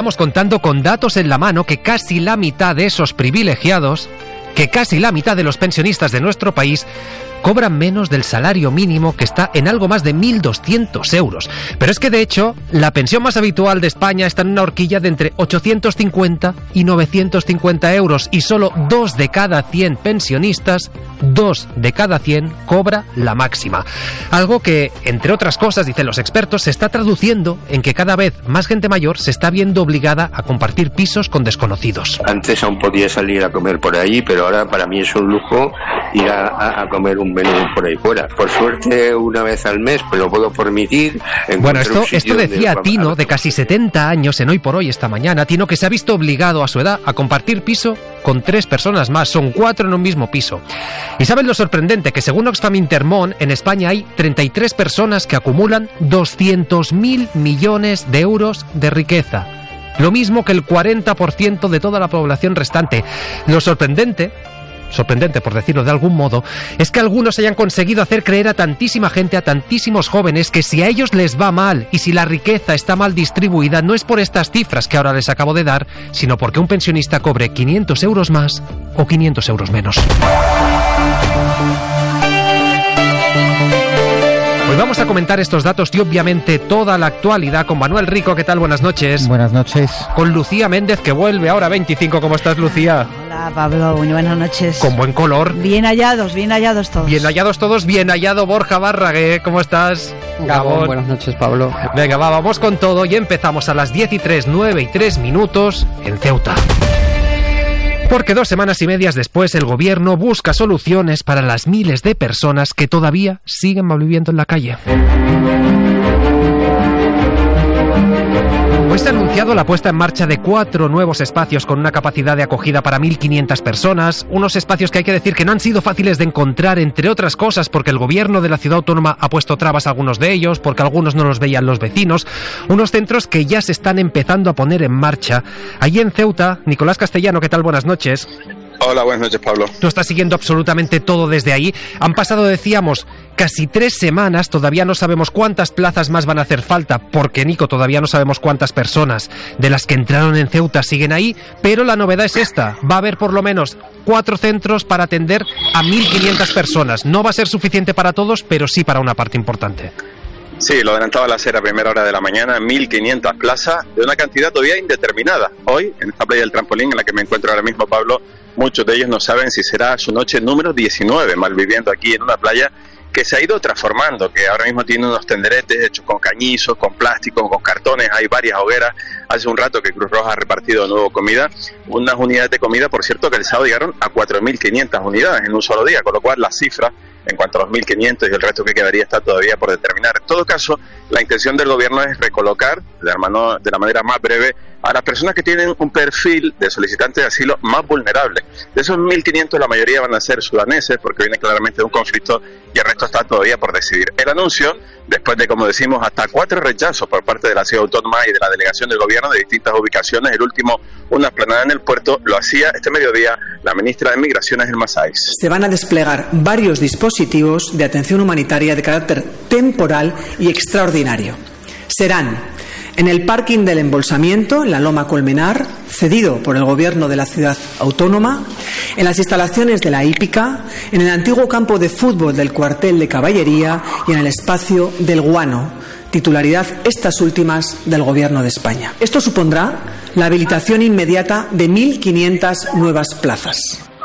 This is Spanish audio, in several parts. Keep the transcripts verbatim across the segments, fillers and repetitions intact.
estamos contando con datos en la mano que casi la mitad de esos privilegiados, que casi la mitad de los pensionistas de nuestro país cobran menos del salario mínimo, que está en algo más de mil doscientos euros. Pero es que, de hecho, la pensión más habitual de España está en una horquilla de entre ochocientos cincuenta y novecientos cincuenta euros, y solo dos de cada cien pensionistas, dos de cada cien cobra la máxima. Algo que, entre otras cosas, dicen los expertos, se está traduciendo en que cada vez más gente mayor se está viendo obligada a compartir pisos con desconocidos. Antes aún podía salir a comer por ahí, pero ahora para mí es un lujo ir a, a, a comer un menú por ahí fuera. Por suerte, una vez al mes me lo puedo permitir. Bueno, esto, esto decía Tino, de casi setenta años, en Hoy por Hoy esta mañana. Tino, que se ha visto obligado a su edad a compartir piso con tres personas más. Son cuatro en un mismo piso. Y ¿saben lo sorprendente? Que según Oxfam Intermón, en España hay treinta y tres personas que acumulan doscientos mil millones de euros de riqueza. Lo mismo que el cuarenta por ciento de toda la población restante. Lo sorprendente... sorprendente por decirlo de algún modo, es que algunos hayan conseguido hacer creer a tantísima gente, a tantísimos jóvenes, que si a ellos les va mal y si la riqueza está mal distribuida, no es por estas cifras que ahora les acabo de dar, sino porque un pensionista cobre quinientos euros más o quinientos euros menos. Hoy vamos a comentar estos datos y obviamente toda la actualidad con Manuel Rico. ¿Qué tal? Buenas noches. Buenas noches. Con Lucía Méndez, que vuelve ahora veinticinco. ¿Cómo estás, Lucía? Hola, Pablo. Muy buenas noches. Con buen color. Bien hallados, bien hallados todos. Bien hallados todos, bien hallado Borja Barragué. ¿Cómo estás? Gabón. Buenas noches, Pablo. Venga, va, vamos con todo y empezamos a las diez y tres, nueve y tres minutos en Ceuta. Porque dos semanas y medias después el gobierno busca soluciones para las miles de personas que todavía siguen malviviendo en la calle. Hoy se ha anunciado la puesta en marcha de cuatro nuevos espacios con una capacidad de acogida para mil quinientas personas, unos espacios que hay que decir que no han sido fáciles de encontrar, entre otras cosas porque el gobierno de la ciudad autónoma ha puesto trabas a algunos de ellos, porque algunos no los veían los vecinos, unos centros que ya se están empezando a poner en marcha. Allí en Ceuta, Nicolás Castellano, ¿qué tal? Buenas noches. Hola, buenas noches, Pablo. Tú estás siguiendo absolutamente todo desde ahí. Han pasado, decíamos, casi tres semanas, todavía no sabemos cuántas plazas más van a hacer falta, porque, Nico, todavía no sabemos cuántas personas de las que entraron en Ceuta siguen ahí, pero la novedad es esta: va a haber por lo menos cuatro centros para atender a mil quinientas personas. No va a ser suficiente para todos, pero sí para una parte importante. Sí, lo adelantaba la SER a primera hora de la mañana, mil quinientas plazas de una cantidad todavía indeterminada. Hoy, en esta playa del Trampolín, en la que me encuentro ahora mismo, Pablo, muchos de ellos no saben si será su noche número diecinueve, malviviendo aquí en una playa que se ha ido transformando, que ahora mismo tiene unos tenderetes hechos con cañizos, con plástico, con cartones, hay varias hogueras. Hace un rato que Cruz Roja ha repartido de nuevo comida, unas unidades de comida, por cierto, que el sábado llegaron a cuatro mil quinientas unidades en un solo día, con lo cual las cifras en cuanto a los mil quinientos y el resto que quedaría está todavía por determinar. En todo caso, la intención del gobierno es recolocar de la, mano, de la manera más breve a las personas que tienen un perfil de solicitantes de asilo más vulnerable. De esos mil quinientos, la mayoría van a ser sudaneses, porque viene claramente de un conflicto, y el resto está todavía por decidir. El anuncio, después de, como decimos, hasta cuatro rechazos por parte de la ciudad autónoma y de la delegación del gobierno de distintas ubicaciones, el último, una explanada en el puerto, lo hacía este mediodía la ministra de Migraciones, Elma Sáiz. Se van a desplegar varios dispositivos de atención humanitaria de carácter temporal y extraordinario. Serán en el parking del embolsamiento, en la Loma Colmenar, cedido por el gobierno de la ciudad autónoma, en las instalaciones de la hípica, en el antiguo campo de fútbol del cuartel de caballería y en el espacio del Guano, titularidad estas últimas del gobierno de España. Esto supondrá la habilitación inmediata de mil quinientas nuevas plazas.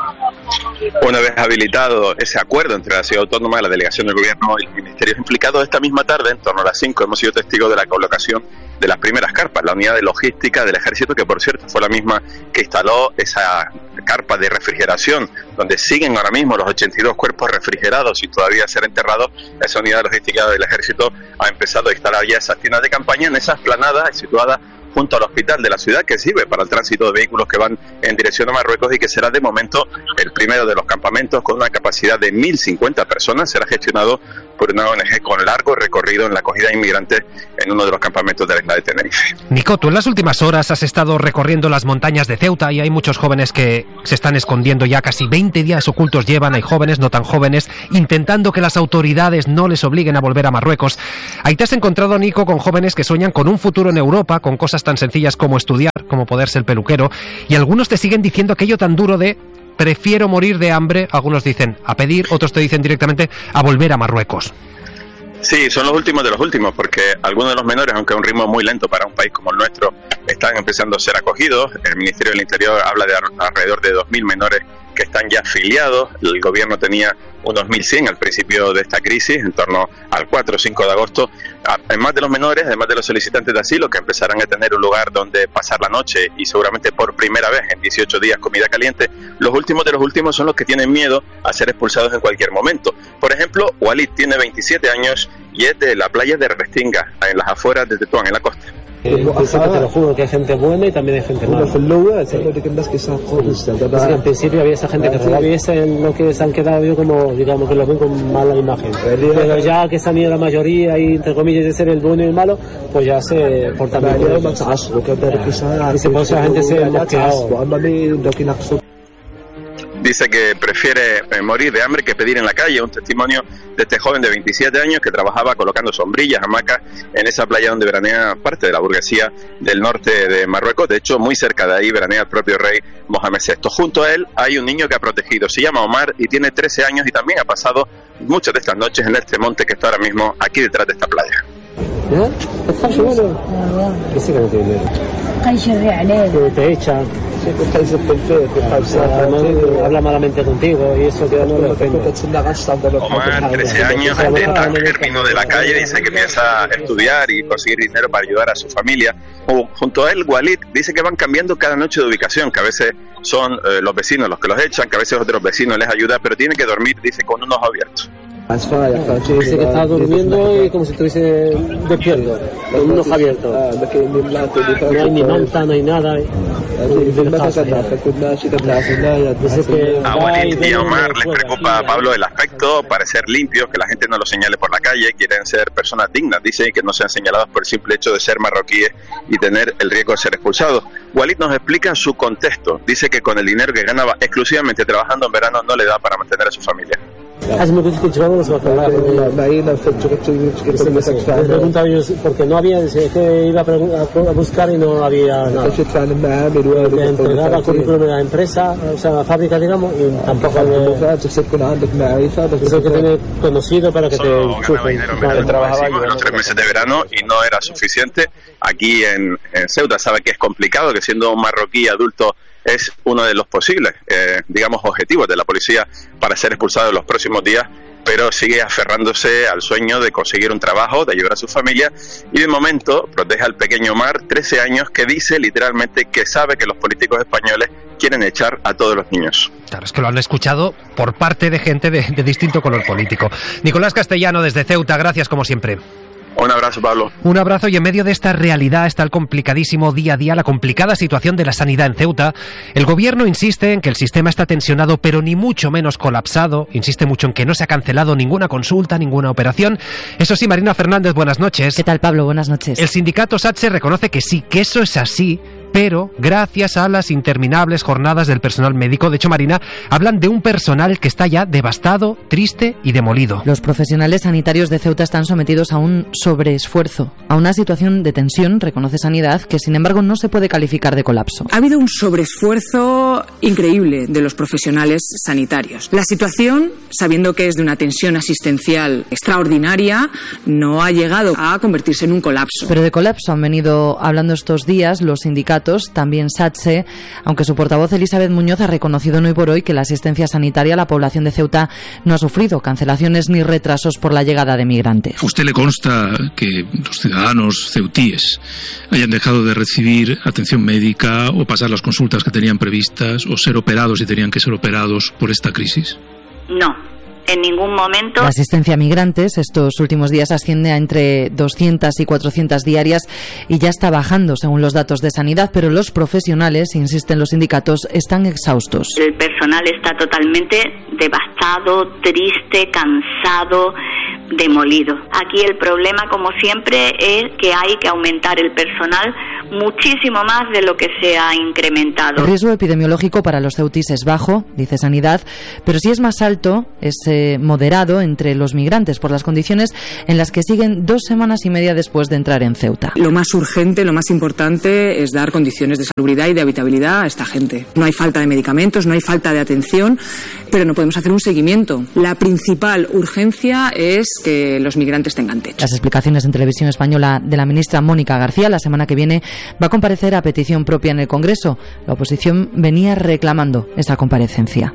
Una vez habilitado ese acuerdo entre la ciudad autónoma, la delegación del gobierno y los ministerios implicados, esta misma tarde, en torno a las cinco, hemos sido testigos de la colocación de las primeras carpas, la unidad de logística del ejército, que por cierto fue la misma que instaló esa carpa de refrigeración, donde siguen ahora mismo los ochenta y dos cuerpos refrigerados y todavía ser enterrados. Esa unidad de logística del ejército ha empezado a instalar ya esas tiendas de campaña en esa explanada situada junto al hospital de la ciudad, que sirve para el tránsito de vehículos que van en dirección a Marruecos y que será de momento el primero de los campamentos con una capacidad de mil cincuenta personas. Será gestionado por una O N G con largo recorrido en la acogida de inmigrantes en uno de los campamentos de la isla de Tenerife. Nico, tú en las últimas horas has estado recorriendo las montañas de Ceuta y hay muchos jóvenes que se están escondiendo ya, casi veinte días ocultos llevan, hay jóvenes, no tan jóvenes, intentando que las autoridades no les obliguen a volver a Marruecos. Ahí te has encontrado, Nico, con jóvenes que sueñan con un futuro en Europa, con cosas cosas tan sencillas como estudiar, como poder ser peluquero, y algunos te siguen diciendo aquello tan duro de prefiero morir de hambre, algunos dicen a pedir, otros te dicen directamente a volver a Marruecos. Sí, son los últimos de los últimos, porque algunos de los menores, aunque a un ritmo muy lento para un país como el nuestro, están empezando a ser acogidos. El Ministerio del Interior habla de alrededor de dos mil menores que están ya afiliados. El gobierno tenía unos mil cien al principio de esta crisis, en torno al cuatro o cinco de agosto. Además de los menores, además de los solicitantes de asilo, que empezarán a tener un lugar donde pasar la noche y seguramente por primera vez en dieciocho días comida caliente, los últimos de los últimos son los que tienen miedo a ser expulsados en cualquier momento. Por ejemplo, Walid tiene veintisiete años y es de la playa de Restinga, en las afueras de Tetuán, en la costa. Eh, en principio te lo juro que hay gente buena y también hay gente mala. Sí. Es que en principio había esa gente que robaba y esa en lo que se han quedado yo como, digamos, que lo ven con mala imagen. Pero ya que se han ido la mayoría y entre comillas de ser el bueno y el malo, pues ya se portan bien. Y se por eso la gente se ha mosqueado. Dice que prefiere morir de hambre que pedir en la calle. Un testimonio de este joven de veintisiete años que trabajaba colocando sombrillas, hamacas en esa playa donde veranea parte de la burguesía del norte de Marruecos. De hecho, muy cerca de ahí veranea el propio rey Mohamed sexto. Junto a él hay un niño que ha protegido. Se llama Omar y tiene trece años y también ha pasado muchas de estas noches en este monte que está ahora mismo aquí detrás de esta playa. ¿Eh? ¿Estás seguro? Dice que no tiene dinero. Te echan. Habla malamente contigo y eso que no le ofende. Omar, trece años, intenta el ritmo de la calle, dice que piensa estudiar y conseguir dinero para ayudar a su familia. O, junto a él, Walid dice que van cambiando cada noche de ubicación, que a veces son eh, los vecinos los que los echan, que a veces otros vecinos les ayudan, pero tiene que dormir, dice, con un ojo abierto. Dice que está durmiendo y como si estuviese despierto, con un ojo abierto. No hay ni manta, no hay nada. A Walid y a Omar les preocupa, Pablo, el aspecto, parecer limpios, que la gente no los señale por la calle, quieren ser personas dignas, dicen, que no sean señalados por el simple hecho de ser marroquíes y tener el riesgo de ser expulsados. Walid nos explica su contexto, dice que con el dinero que ganaba exclusivamente trabajando en verano no le da para mantener a su familia. Porque no había, que iba a buscar y no había nada. Entregaba currículum en la empresa, o sea, la fábrica, digamos, y tampoco había. Eso que tiene conocido para que te enchufen. Él trabajaba en los tres meses de verano y no era suficiente. Aquí en, en Ceuta sabe que es complicado, que siendo un marroquí adulto es uno de los posibles, eh, digamos, objetivos de la policía para ser expulsado en los próximos días, pero sigue aferrándose al sueño de conseguir un trabajo, de ayudar a su familia, y de momento protege al pequeño Omar, trece años, que dice literalmente que sabe que los políticos españoles quieren echar a todos los niños. Claro, es que lo han escuchado por parte de gente de, de distinto color político. Nicolás Castellano, desde Ceuta, gracias como siempre. Un abrazo, Pablo. Un abrazo, y en medio de esta realidad está el complicadísimo día a día, la complicada situación de la sanidad en Ceuta. El gobierno insiste en que el sistema está tensionado, pero ni mucho menos colapsado. Insiste mucho en que no se ha cancelado ninguna consulta, ninguna operación. Eso sí, Marina Fernández, buenas noches. ¿Qué tal, Pablo? Buenas noches. El sindicato SATSE reconoce que sí, que eso es así, pero gracias a las interminables jornadas del personal médico. De hecho, Marina, hablan de un personal que está ya devastado, triste y demolido. Los profesionales sanitarios de Ceuta están sometidos a un sobreesfuerzo, a una situación de tensión, reconoce Sanidad, que sin embargo no se puede calificar de colapso. Ha habido un sobreesfuerzo increíble de los profesionales sanitarios. La situación, sabiendo que es de una tensión asistencial extraordinaria, no ha llegado a convertirse en un colapso. Pero de colapso han venido hablando estos días los sindicatos, también SATSE, aunque su portavoz Elizabeth Muñoz ha reconocido hoy por hoy que la asistencia sanitaria a la población de Ceuta no ha sufrido cancelaciones ni retrasos por la llegada de migrantes. ¿A usted le consta que los ciudadanos ceutíes hayan dejado de recibir atención médica o pasar las consultas que tenían previstas o ser operados si tenían que ser operados por esta crisis? No. En ningún momento. La asistencia a migrantes estos últimos días asciende a entre doscientas y cuatrocientas diarias y ya está bajando según los datos de Sanidad, pero los profesionales, insisten los sindicatos, están exhaustos. El personal está totalmente devastado, triste, cansado, demolido. Aquí el problema, como siempre, es que hay que aumentar el personal muchísimo más de lo que se ha incrementado. El riesgo epidemiológico para los ceutíes es bajo, dice Sanidad, pero sí es más alto, es eh, moderado entre los migrantes por las condiciones en las que siguen dos semanas y media después de entrar en Ceuta. Lo más urgente, lo más importante es dar condiciones de salubridad y de habitabilidad a esta gente. No hay falta de medicamentos, no hay falta de atención, pero no podemos hacer un seguimiento. La principal urgencia es que los migrantes tengan techo. Las explicaciones en Televisión Española de la ministra Mónica García. La semana que viene va a comparecer a petición propia en el Congreso. La oposición venía reclamando esa comparecencia.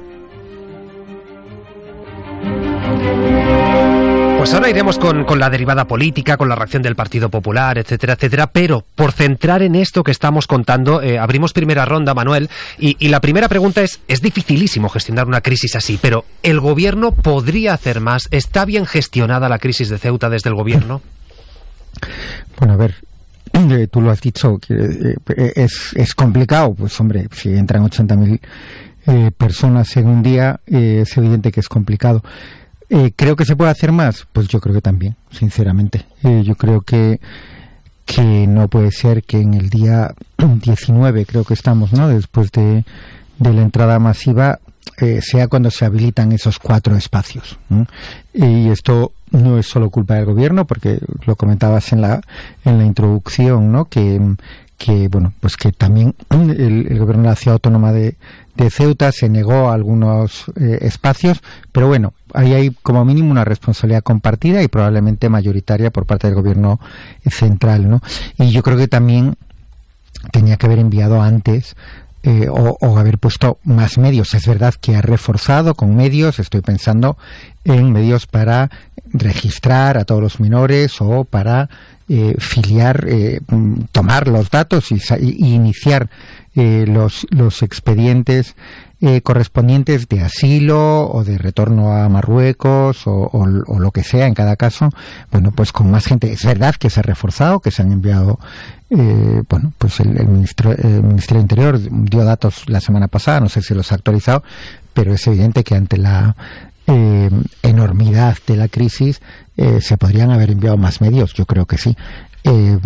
Pues ahora iremos con, con la derivada política, con la reacción del Partido Popular, etcétera, etcétera, pero por centrar en esto que estamos contando, eh, abrimos primera ronda, Manuel, y, y la primera pregunta es, es dificilísimo gestionar una crisis así, pero ¿el Gobierno podría hacer más? ¿Está bien gestionada la crisis de Ceuta desde el Gobierno? Bueno, a ver, eh, tú lo has dicho, que eh, es, es complicado, pues hombre, si entran ochenta mil eh, personas en un día, eh, es evidente que es complicado. Eh, ¿Creo que se puede hacer más? Pues yo creo que también, sinceramente. Eh, yo creo que que no puede ser que en el día diecinueve, creo que estamos, ¿no?, después de, de la entrada masiva, eh, sea cuando se habilitan esos cuatro espacios, ¿no? Y esto no es solo culpa del Gobierno, porque lo comentabas en la en la introducción, ¿no?, que que bueno, pues que también el, el Gobierno de la Ciudad Autónoma de, de Ceuta se negó a algunos eh, espacios, pero bueno, ahí hay como mínimo una responsabilidad compartida y probablemente mayoritaria por parte del Gobierno central, ¿no? Y yo creo que también tenía que haber enviado antes eh, o, o haber puesto más medios. Es verdad que ha reforzado con medios, estoy pensando en medios para registrar a todos los menores o para eh, filiar, eh, tomar los datos y, y iniciar eh, los, los expedientes eh, correspondientes de asilo o de retorno a Marruecos o, o, o lo que sea en cada caso. Bueno, pues con más gente. Es verdad que se ha reforzado, que se han enviado eh, bueno, pues el, el, ministro, el Ministerio del Interior dio datos la semana pasada, no sé si los ha actualizado, pero es evidente que ante la Eh, enormidad de la crisis eh, se podrían haber enviado más medios, yo creo que sí. Eh,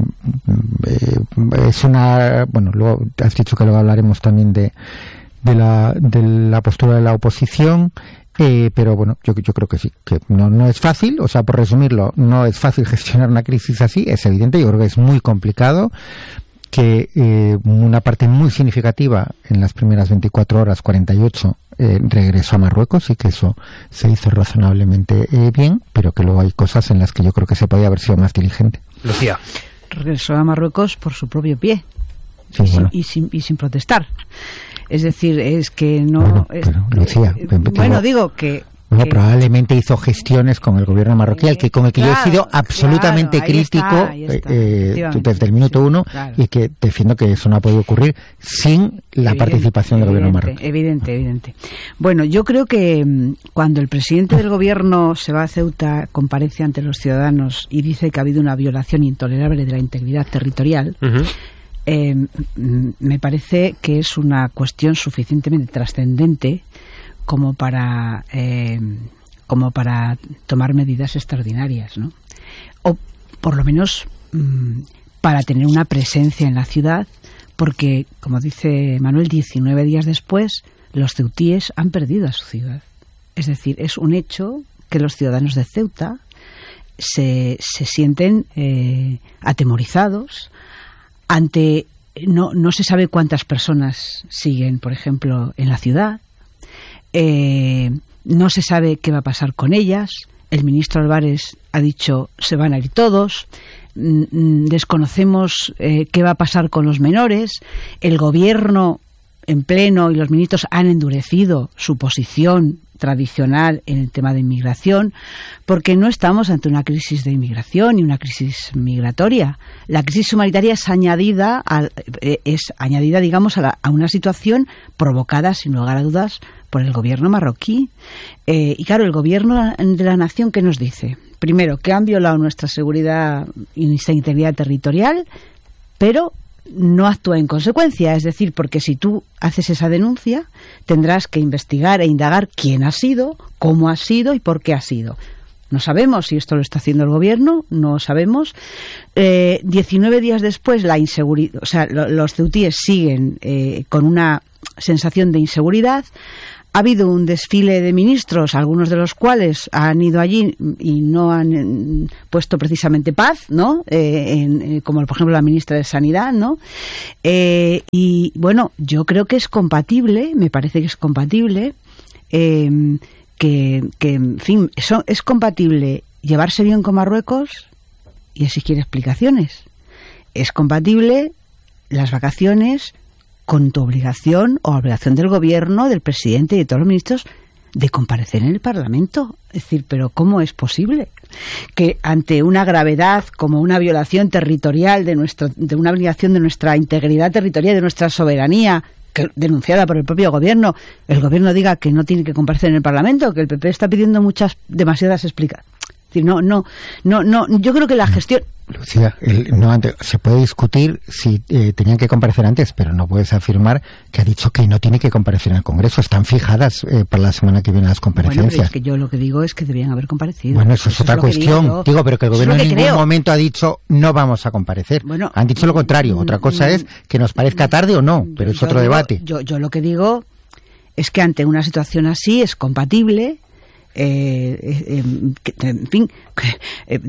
eh, es una, bueno, luego has dicho que luego hablaremos también de de la de la postura de la oposición, eh, pero bueno, yo yo creo que sí, que no no es fácil, o sea, por resumirlo, no es fácil gestionar una crisis así, es evidente, yo creo que es muy complicado, que eh, una parte muy significativa en las primeras veinticuatro horas, cuarenta y ocho, eh, regresó a Marruecos y que eso se hizo razonablemente eh, bien, pero que luego hay cosas en las que yo creo que se podía haber sido más diligente. Lucía. Regresó a Marruecos por su propio pie, sí, y, bueno. sin, y, sin, y sin protestar. Es decir, es que no... Bueno, es, pero, Lucía, eh, bueno, digo que... Bueno, que, probablemente hizo gestiones con el gobierno marroquí, al que con el que claro, yo he sido absolutamente claro, crítico está, está, eh, desde el minuto sí, uno, claro. Y que defiendo que eso no ha podido ocurrir sin la evidente, participación del gobierno marroquí. Evidente, evidente. Bueno, yo creo que cuando el presidente del gobierno se va a Ceuta, comparece ante los ciudadanos y dice que ha habido una violación intolerable de la integridad territorial, uh-huh. eh, me parece que es una cuestión suficientemente trascendente como para eh, como para tomar medidas extraordinarias, ¿no? O por lo menos mmm, para tener una presencia en la ciudad, porque, como dice Manuel, diecinueve días después los ceutíes han perdido a su ciudad. Es decir, es un hecho que los ciudadanos de Ceuta se, se sienten eh, atemorizados ante... No, no se sabe cuántas personas siguen, por ejemplo, en la ciudad. Eh, no se sabe qué va a pasar con ellas. El ministro Álvarez ha dicho se van a ir todos. Mm, desconocemos eh, qué va a pasar con los menores. El gobierno en pleno y los ministros han endurecido su posición tradicional en el tema de inmigración, porque no estamos ante una crisis de inmigración ni una crisis migratoria. La crisis humanitaria es añadida, a, es añadida digamos, a, la, a una situación provocada, sin lugar a dudas, por el gobierno marroquí. Eh, y claro, el gobierno de la nación, ¿qué nos dice? Primero, que han violado nuestra seguridad y nuestra integridad territorial, pero no actúa en consecuencia, es decir, porque si tú haces esa denuncia, tendrás que investigar e indagar quién ha sido, cómo ha sido y por qué ha sido. No sabemos si esto lo está haciendo el gobierno, no sabemos. Eh, diecinueve días después, la inseguridad, o sea, lo, los ceutíes siguen eh, con una sensación de inseguridad. Ha habido un desfile de ministros, algunos de los cuales han ido allí y no han eh, puesto precisamente paz, ¿no? Eh, en, eh, como por ejemplo la ministra de Sanidad, ¿no? Eh, y bueno, yo creo que es compatible, me parece que es compatible. Eh, Que, que, en fin, eso es compatible llevarse bien con Marruecos y exigir explicaciones. Es compatible las vacaciones con tu obligación o obligación del gobierno, del presidente y de todos los ministros de comparecer en el Parlamento. Es decir, pero ¿cómo es posible que ante una gravedad como una violación territorial de nuestro, de una obligación de nuestra integridad territorial, de nuestra soberanía, que, denunciada por el propio gobierno, el gobierno diga que no tiene que comparecer en el Parlamento, que el P P está pidiendo muchas, demasiadas explicaciones? Es decir, no, no, no, no, yo creo que la gestión... Lucía, el, no, antes, se puede discutir si eh, tenían que comparecer antes, pero no puedes afirmar que ha dicho que no tiene que comparecer en el Congreso. Están fijadas eh, para la semana que viene las comparecencias. Bueno, pero es que yo lo que digo es que deberían haber comparecido. Bueno, eso, eso es otra es cuestión. Digo, digo, pero que el gobierno en ningún creo. momento ha dicho no vamos a comparecer. Bueno, han dicho lo contrario. Otra cosa mm, es que nos parezca tarde o no, pero es otro digo, debate. Yo, yo lo que digo es que ante una situación así es compatible... Eh, eh, eh, en fin, eh,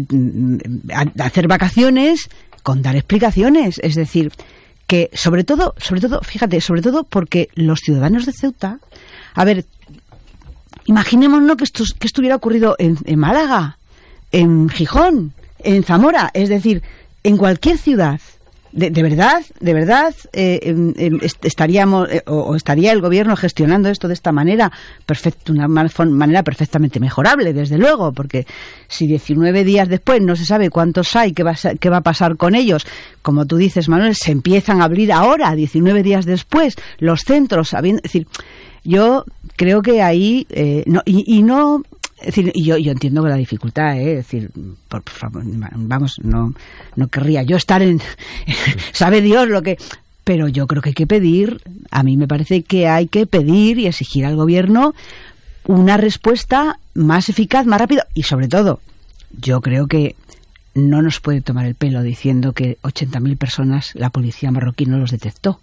hacer vacaciones con dar explicaciones, es decir, que sobre todo, sobre todo, fíjate, sobre todo porque los ciudadanos de Ceuta, a ver, imaginémonos que esto, que esto hubiera ocurrido en, en Málaga, en Gijón, en Zamora, es decir, en cualquier ciudad. De, de verdad, de verdad, eh, eh, estaríamos eh, o, o estaría el gobierno gestionando esto de esta manera, perfecto, una manera perfectamente mejorable, desde luego, porque si diecinueve días después no se sabe cuántos hay, qué va, a, qué va a pasar con ellos, como tú dices, Manuel, se empiezan a abrir ahora, diecinueve días después, los centros, habiendo, es decir, yo creo que ahí, eh, no, y, y no... Es decir, yo, yo entiendo la dificultad, ¿eh? Es decir, por, por favor, vamos, no, no querría yo estar en... sabe Dios lo que... Pero yo creo que hay que pedir, a mí me parece que hay que pedir y exigir al gobierno una respuesta más eficaz, más rápida, y sobre todo, yo creo que no nos puede tomar el pelo diciendo que ochenta mil personas la policía marroquí no los detectó.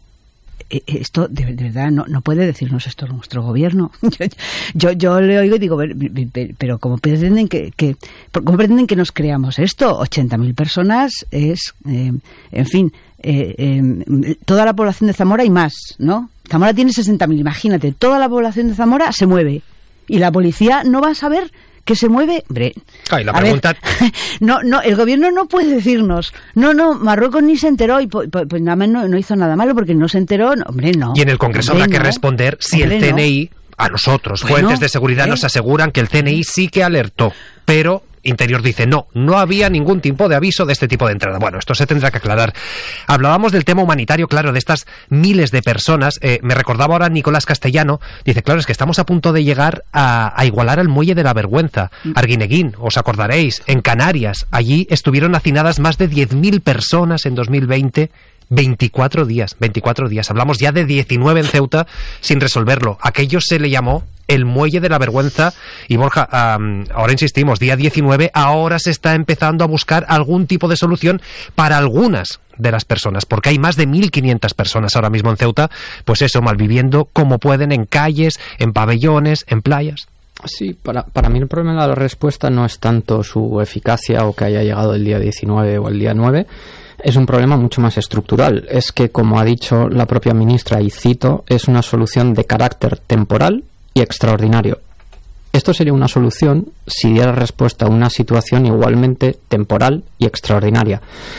Esto de, de verdad no, no puede decirnos esto nuestro gobierno. Yo, yo, yo le oigo y digo, pero ¿cómo pretenden que, que, ¿cómo pretenden que nos creamos esto? ochenta mil personas es, eh, en fin, eh, eh, toda la población de Zamora y más, ¿no? Zamora tiene sesenta mil, imagínate, toda la población de Zamora se mueve y la policía no va a saber que se mueve. Hombre, Ay, la pregunta... ver, no, no, el gobierno no puede decirnos, no, no, Marruecos ni se enteró y pues, pues nada más no, no hizo nada malo porque no se enteró, no, hombre, no. Y en el Congreso hombre, habrá que no. responder si hombre, el C N I, no. a nosotros, bueno, fuentes de seguridad, ¿eh? Nos aseguran que el C N I sí que alertó, pero Interior dice no, no había ningún tipo de aviso de este tipo de entrada. Bueno, esto se tendrá que aclarar. Hablábamos del tema humanitario, claro, de estas miles de personas. Eh, me recordaba ahora Nicolás Castellano, dice, claro, es que estamos a punto de llegar a, a igualar al Muelle de la Vergüenza. Arguineguín, os acordaréis, en Canarias, allí estuvieron hacinadas más de diez mil personas en dos mil veinte, veinticuatro días, veinticuatro días. Hablamos ya de diecinueve en Ceuta sin resolverlo. Aquello se le llamó el Muelle de la Vergüenza y Borja, um, ahora insistimos, día diecinueve, ahora se está empezando a buscar algún tipo de solución para algunas de las personas, porque hay más de mil quinientas personas ahora mismo en Ceuta, pues eso, malviviendo como pueden en calles, en pabellones, en playas. Sí, para, para mí el problema de la respuesta no es tanto su eficacia o que haya llegado el día diecinueve o el día nueve, es un problema mucho más estructural. Es que, como ha dicho la propia ministra, y cito, es una solución de carácter temporal y extraordinario. Esto sería una solución si diera respuesta a una situación igualmente temporal y extraordinaria.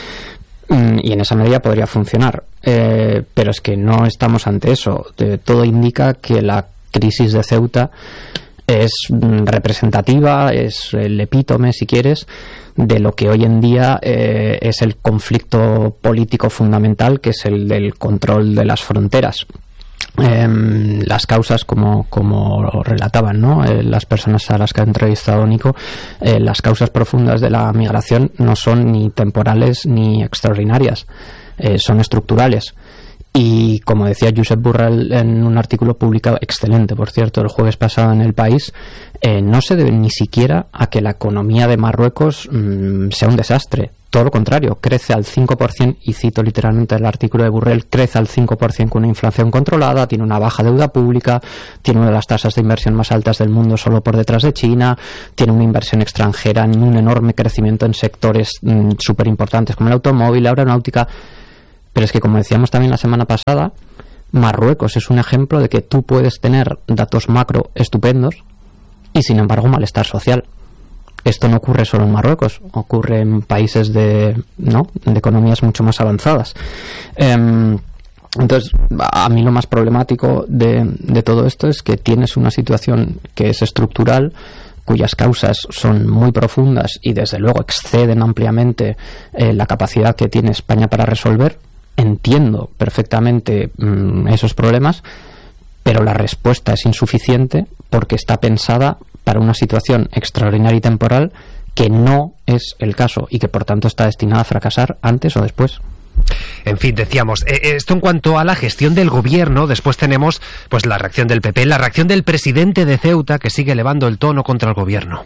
Y en esa medida podría funcionar. Eh, pero es que no estamos ante eso. Eh, todo indica que la crisis de Ceuta es representativa, es el epítome, si quieres, de lo que hoy en día eh, es el conflicto político fundamental, que es el del control de las fronteras. Eh, las causas, como, como relataban, ¿no? Eh, las personas a las que ha entrevistado Nico, eh, las causas profundas de la migración no son ni temporales ni extraordinarias, eh, son estructurales. Y como decía Josep Borrell en un artículo publicado, excelente por cierto, el jueves pasado en El País, eh, no se debe ni siquiera a que la economía de Marruecos mmm, sea un desastre. Todo lo contrario, crece al cinco por ciento, y cito literalmente el artículo de Borrell, crece al cinco por ciento con una inflación controlada, tiene una baja deuda pública, tiene una de las tasas de inversión más altas del mundo solo por detrás de China, tiene una inversión extranjera en un enorme crecimiento en sectores mmm, súper importantes como el automóvil, la aeronáutica. Pero es que, como decíamos también la semana pasada, Marruecos es un ejemplo de que tú puedes tener datos macro estupendos y, sin embargo, malestar social. Esto no ocurre solo en Marruecos, ocurre en países de, ¿no?, de economías mucho más avanzadas. Eh, entonces, a mí lo más problemático de, de todo esto es que tienes una situación que es estructural, cuyas causas son muy profundas y, desde luego, exceden ampliamente eh, la capacidad que tiene España para resolver. Entiendo perfectamente mmm, esos problemas, pero la respuesta es insuficiente porque está pensada para una situación extraordinaria y temporal que no es el caso y que por tanto está destinada a fracasar antes o después. En fin, decíamos, eh, esto en cuanto a la gestión del gobierno. Después tenemos pues la reacción del P P, la reacción del presidente de Ceuta, que sigue elevando el tono contra el gobierno.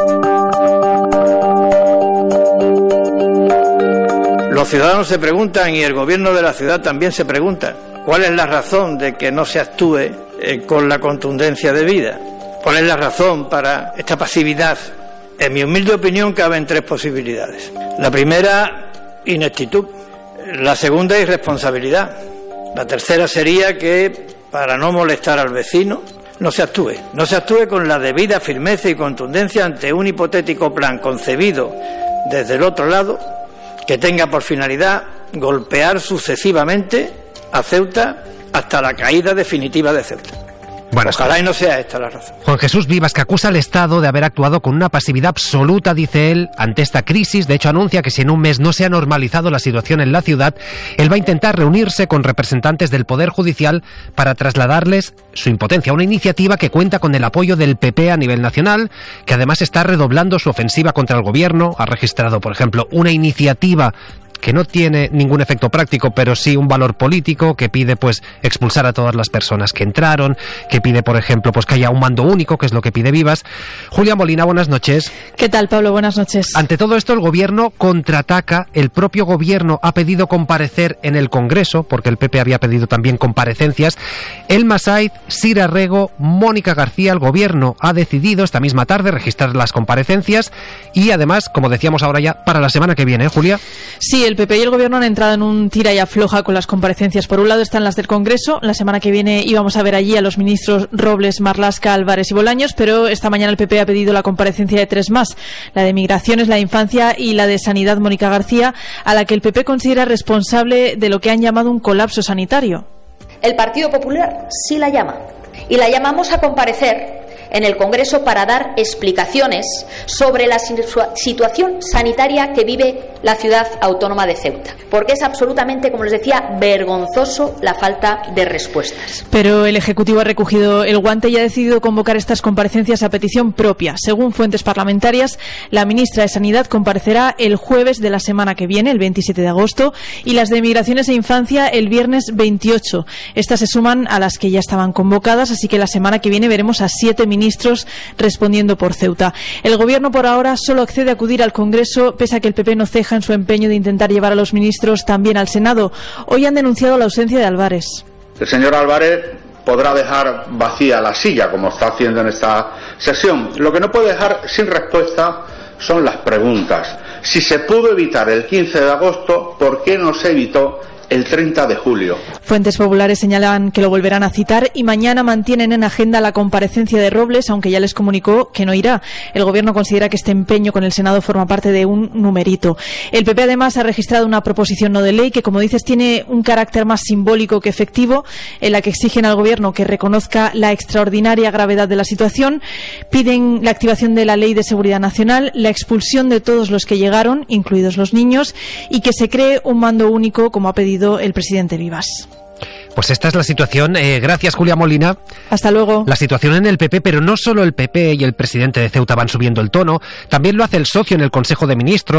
Los ciudadanos se preguntan, y el gobierno de la ciudad también se pregunta, ¿cuál es la razón de que no se actúe eh, con la contundencia debida? ¿Cuál es la razón para esta pasividad? En mi humilde opinión caben tres posibilidades. La primera, ineptitud. La segunda, irresponsabilidad. La tercera sería que, para no molestar al vecino, no se actúe. No se actúe con la debida firmeza y contundencia ante un hipotético plan concebido desde el otro lado, que tenga por finalidad golpear sucesivamente a Ceuta hasta la caída definitiva de Ceuta. Bueno, ojalá y no sea esta la razón. Juan Jesús Vivas, que acusa al Estado de haber actuado con una pasividad absoluta, dice él, ante esta crisis. De hecho, anuncia que si en un mes no se ha normalizado la situación en la ciudad, él va a intentar reunirse con representantes del Poder Judicial para trasladarles su impotencia. Una iniciativa que cuenta con el apoyo del P P a nivel nacional, que además está redoblando su ofensiva contra el gobierno. Ha registrado, por ejemplo, una iniciativa que no tiene ningún efecto práctico, pero sí un valor político, que pide pues expulsar a todas las personas que entraron, que pide, por ejemplo, pues que haya un mando único, que es lo que pide Vivas. Julia Molina, buenas noches. ¿Qué tal, Pablo? Buenas noches. Ante todo esto, el gobierno contraataca. El propio gobierno ha pedido comparecer en el Congreso, porque el P P había pedido también comparecencias. El Massaid, Sira Rego, Mónica García, el gobierno ha decidido esta misma tarde registrar las comparecencias y, además, como decíamos ahora ya, para la semana que viene, ¿eh, Julia? Sí, el P P y el Gobierno han entrado en un tira y afloja con las comparecencias. Por un lado están las del Congreso. La semana que viene íbamos a ver allí a los ministros Robles, Marlaska, Álvarez y Bolaños, pero esta mañana el P P ha pedido la comparecencia de tres más: la de Migraciones, la de Infancia y la de Sanidad, Mónica García, a la que el P P considera responsable de lo que han llamado un colapso sanitario. El Partido Popular sí la llama, y la llamamos a comparecer en el Congreso para dar explicaciones sobre la situación sanitaria que vive la ciudad autónoma de Ceuta, porque es absolutamente, como les decía, vergonzoso la falta de respuestas. Pero el Ejecutivo ha recogido el guante y ha decidido convocar estas comparecencias a petición propia. Según fuentes parlamentarias, la ministra de Sanidad comparecerá el jueves de la semana que viene, el veintisiete de agosto, y las de Migraciones e Infancia el viernes veintiocho. Estas se suman a las que ya estaban convocadas, así que la semana que viene veremos a siete ministros respondiendo por Ceuta. El Gobierno por ahora solo accede a acudir al Congreso, pese a que el P P no ceja en su empeño de intentar llevar a los ministros también al Senado. Hoy han denunciado la ausencia de Álvarez. El señor Álvarez podrá dejar vacía la silla, como está haciendo en esta sesión. Lo que no puede dejar sin respuesta son las preguntas. Si se pudo evitar el quince de agosto, ¿por qué no se evitó el treinta de julio? Fuentes populares señalan que lo volverán a citar y mañana mantienen en agenda la comparecencia de Robles, aunque ya les comunicó que no irá. El Gobierno considera que este empeño con el Senado forma parte de un numerito. El P P además ha registrado una proposición no de ley que, como dices, tiene un carácter más simbólico que efectivo, en la que exigen al Gobierno que reconozca la extraordinaria gravedad de la situación. Piden la activación de la Ley de Seguridad Nacional, la expulsión de todos los que llegaron, incluidos los niños, y que se cree un mando único, como ha pedido el presidente Vivas. Pues esta es la situación. Eh, gracias, Julia Molina. Hasta luego. La situación en el P P, pero no solo el P P y el presidente de Ceuta van subiendo el tono, también lo hace el socio en el Consejo de Ministros,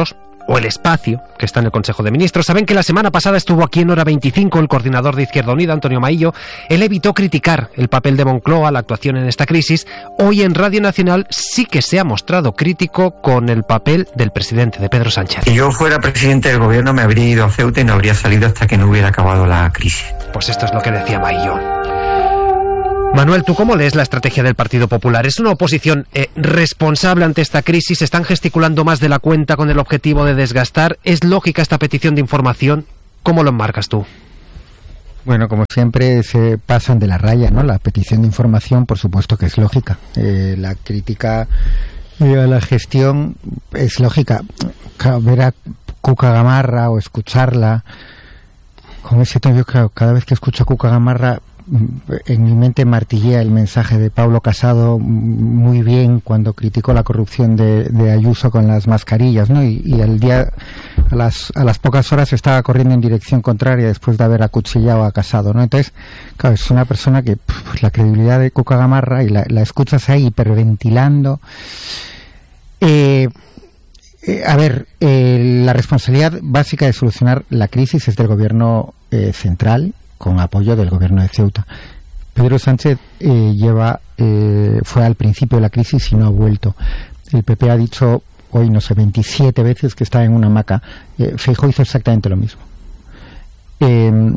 o el espacio que está en el Consejo de Ministros. Saben que la semana pasada estuvo aquí en Hora veinticinco el coordinador de Izquierda Unida, Antonio Maillo. Él evitó criticar el papel de Moncloa, la actuación en esta crisis. Hoy en Radio Nacional sí que se ha mostrado crítico con el papel del presidente, de Pedro Sánchez. Si yo fuera presidente del gobierno me habría ido a Ceuta y no habría salido hasta que no hubiera acabado la crisis. Pues esto es lo que decía Maillo. Manuel, ¿tú cómo lees la estrategia del Partido Popular? ¿Es una oposición eh, responsable ante esta crisis? ¿Están gesticulando más de la cuenta con el objetivo de desgastar? ¿Es lógica esta petición de información? ¿Cómo lo enmarcas tú? Bueno, como siempre se pasan de la raya, ¿no? La petición de información, por supuesto que es lógica. Eh, la crítica eh, a la gestión es lógica. Ver a Cuca Gamarra o escucharla con ese tono, yo claro, cada vez que escucho a Cuca Gamarra en mi mente martillea el mensaje de Pablo Casado muy bien cuando criticó la corrupción de, de Ayuso con las mascarillas, ¿no? Y, y al día, a las, a las pocas horas estaba corriendo en dirección contraria después de haber acuchillado a Casado, ¿no? Entonces, claro, es una persona que pues, la credibilidad de Cuca Gamarra y la, la escuchas ahí hiperventilando. Eh, eh, a ver, eh, la responsabilidad básica de solucionar la crisis es del gobierno eh, central, con apoyo del gobierno de Ceuta. Pedro Sánchez eh, lleva eh, fue al principio de la crisis y no ha vuelto. El P P ha dicho hoy, no sé, veintisiete veces que está en una hamaca. Eh, Feijóo hizo exactamente lo mismo. Eh,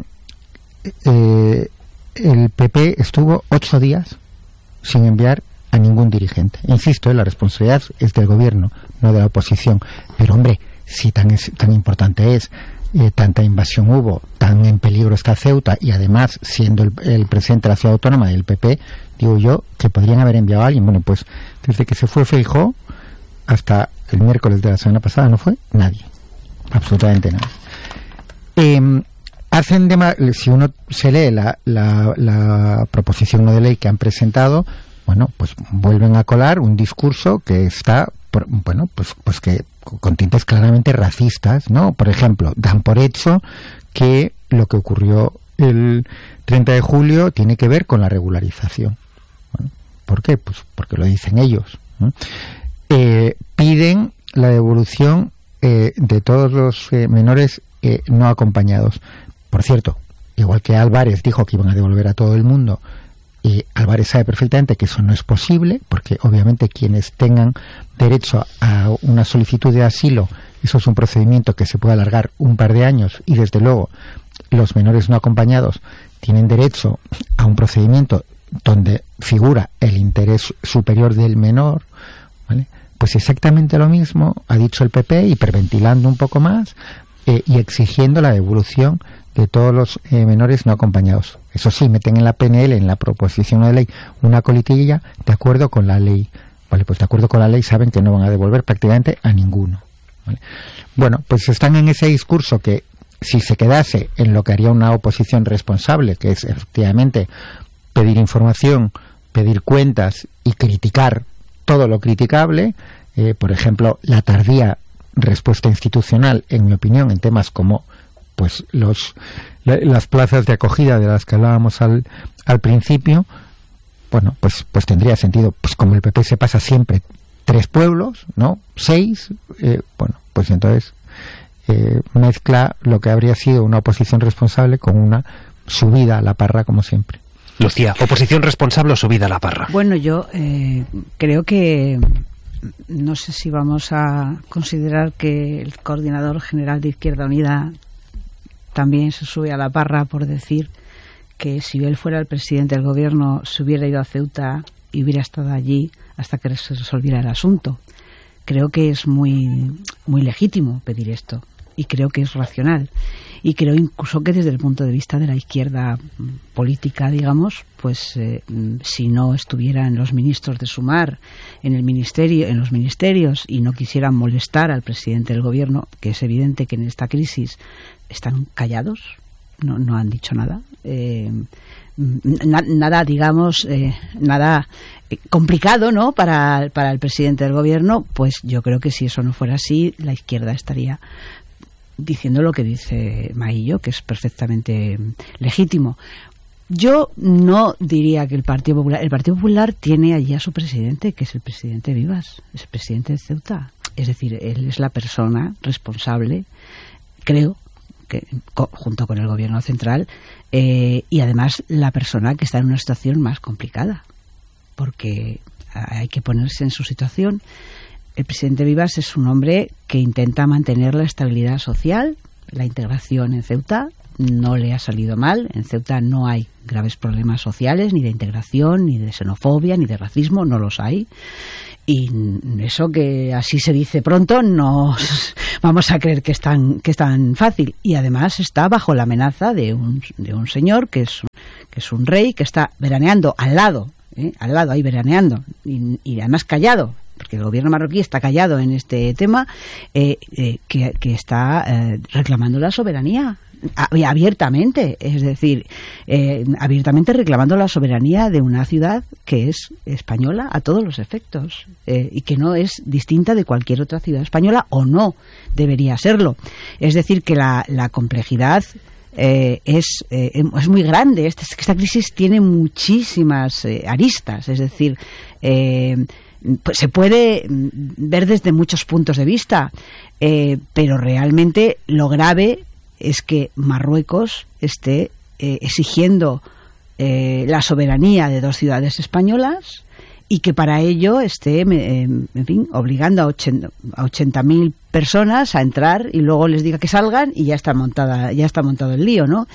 eh, el P P estuvo ocho días sin enviar a ningún dirigente. Insisto, eh, la responsabilidad es del gobierno, no de la oposición. Pero hombre, si tan, es, tan importante es, Eh, tanta invasión hubo, tan en peligro está Ceuta, y además siendo el, el presidente de la ciudad autónoma del P P, digo yo que podrían haber enviado a alguien. Bueno, pues desde que se fue Feijóo hasta el miércoles de la semana pasada no fue nadie, absolutamente nadie. Eh, hacen de, si uno se lee la, la, la proposición no de ley que han presentado, bueno, pues vuelven a colar un discurso que está, por, bueno, pues, pues que con tintes claramente racistas, ¿no? Por ejemplo, dan por hecho que lo que ocurrió el treinta de julio tiene que ver con la regularización. Bueno, ¿por qué? Pues porque lo dicen ellos, ¿no? Eh, piden la devolución eh, de todos los eh, menores eh, no acompañados. Por cierto, igual que Álvarez dijo que iban a devolver a todo el mundo, y Álvarez sabe perfectamente que eso no es posible, porque obviamente quienes tengan derecho a una solicitud de asilo, eso es un procedimiento que se puede alargar un par de años, y desde luego los menores no acompañados tienen derecho a un procedimiento donde figura el interés superior del menor, ¿vale? Pues exactamente lo mismo ha dicho el P P, hiperventilando un poco más eh, y exigiendo la devolución de todos los eh, menores no acompañados. Eso sí, meten en la P N L, en la proposición de ley, una coletilla de acuerdo con la ley. Vale, pues de acuerdo con la ley saben que no van a devolver prácticamente a ninguno. ¿Vale? Bueno, pues están en ese discurso que, si se quedase en lo que haría una oposición responsable, que es efectivamente pedir información, pedir cuentas y criticar todo lo criticable, eh, por ejemplo, la tardía respuesta institucional, en mi opinión, en temas como pues los las plazas de acogida de las que hablábamos al, al principio, bueno, pues pues tendría sentido, pues como el P P se pasa siempre tres pueblos, ¿no? Seis, eh, bueno, pues entonces eh, mezcla lo que habría sido una oposición responsable con una subida a la parra, como siempre. Lucía, oposición responsable o subida a la parra. Bueno, yo eh, creo que no sé si vamos a considerar que el coordinador general de Izquierda Unida también se sube a la parra por decir que si él fuera el presidente del gobierno se hubiera ido a Ceuta y hubiera estado allí hasta que se resolviera el asunto. Creo que es muy, muy legítimo pedir esto y creo que es racional. Y creo incluso que desde el punto de vista de la izquierda política, digamos, pues eh, si no estuvieran los ministros de Sumar en el ministerio, en los ministerios, y no quisieran molestar al presidente del gobierno, que es evidente que en esta crisis están callados, no, no han dicho nada, eh, na, nada, digamos, eh, nada complicado, ¿no? Para, para el presidente del gobierno, pues yo creo que si eso no fuera así, la izquierda estaría diciendo lo que dice Maillo, que es perfectamente legítimo. Yo no diría que el Partido Popular... El Partido Popular tiene allí a su presidente, que es el presidente Vivas, es el presidente de Ceuta. Es decir, él es la persona responsable, creo, que co- junto con el gobierno central, eh, y además la persona que está en una situación más complicada, porque hay que ponerse en su situación. El presidente Vivas es un hombre que intenta mantener la estabilidad social, la integración en Ceuta. No le ha salido mal. En Ceuta no hay graves problemas sociales, ni de integración, ni de xenofobia, ni de racismo, no los hay. Y eso que así se dice pronto, no vamos a creer que es tan, que es tan fácil. Y además está bajo la amenaza de un, de un señor que es, que es un rey, que está veraneando al lado, ¿eh? al lado, ahí veraneando, y, y además callado, porque el gobierno marroquí está callado en este tema, eh, eh, que, que está eh, reclamando la soberanía abiertamente, es decir, eh, abiertamente reclamando la soberanía de una ciudad que es española a todos los efectos, eh, y que no es distinta de cualquier otra ciudad española, o no debería serlo. Es decir, que la, la complejidad eh, es, eh, es muy grande. Esta, esta crisis tiene muchísimas eh, aristas, es decir, eh, pues se puede ver desde muchos puntos de vista, eh, pero realmente lo grave es que Marruecos esté eh, exigiendo eh, la soberanía de dos ciudades españolas y que para ello esté, eh, en fin, obligando a ochenta mil personas a entrar y luego les diga que salgan y ya está montada, ya está montado el lío, ¿no?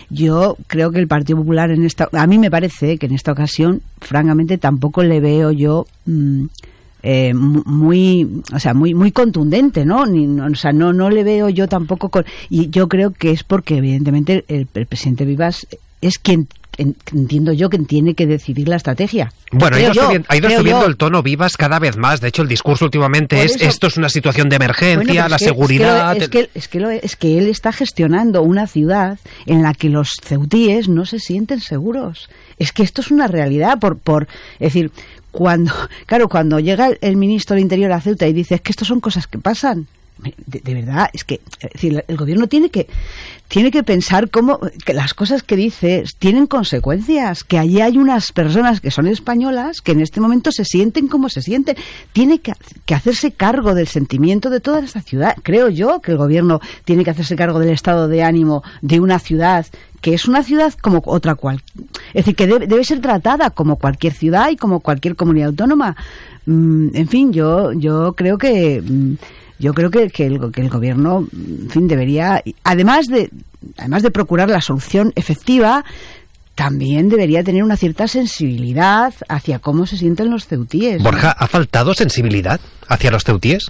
Yo creo que el Partido Popular en esta, a mí me parece que en esta ocasión, francamente, tampoco le veo yo mmm, Eh, muy, o sea, muy muy contundente, ¿no? Ni, no o sea, no no le veo yo tampoco con, y yo creo que es porque evidentemente el, el presidente Vivas es quien en, entiendo yo que tiene que decidir la estrategia. Bueno, ha ido, yo, subiendo, ha ido subiendo yo. el tono Vivas cada vez más. De hecho, el discurso últimamente Por es eso, esto es una situación de emergencia, bueno, la es que, seguridad... Es que, es, que lo, es, que lo, es que él está gestionando una ciudad en la que los ceutíes no se sienten seguros. Es que esto es una realidad, por, por es decir, cuando, claro, cuando llega el, el ministro del Interior a Ceuta y dice es que esto son cosas que pasan, de, de verdad, es que es decir, el gobierno tiene que tiene que pensar cómo que las cosas que dice tienen consecuencias, que allí hay unas personas que son españolas que en este momento se sienten como se sienten. Tiene que, que hacerse cargo del sentimiento de toda esta ciudad. Creo yo que el gobierno tiene que hacerse cargo del estado de ánimo de una ciudad que es una ciudad como otra cual, es decir, que debe, debe ser tratada como cualquier ciudad y como cualquier comunidad autónoma. Mm, en fin, yo yo creo que mm, yo creo que, que, el, que el gobierno, en fin, debería, además de además de procurar la solución efectiva, también debería tener una cierta sensibilidad hacia cómo se sienten los ceutíes. Borja, ¿ha faltado sensibilidad hacia los ceutíes?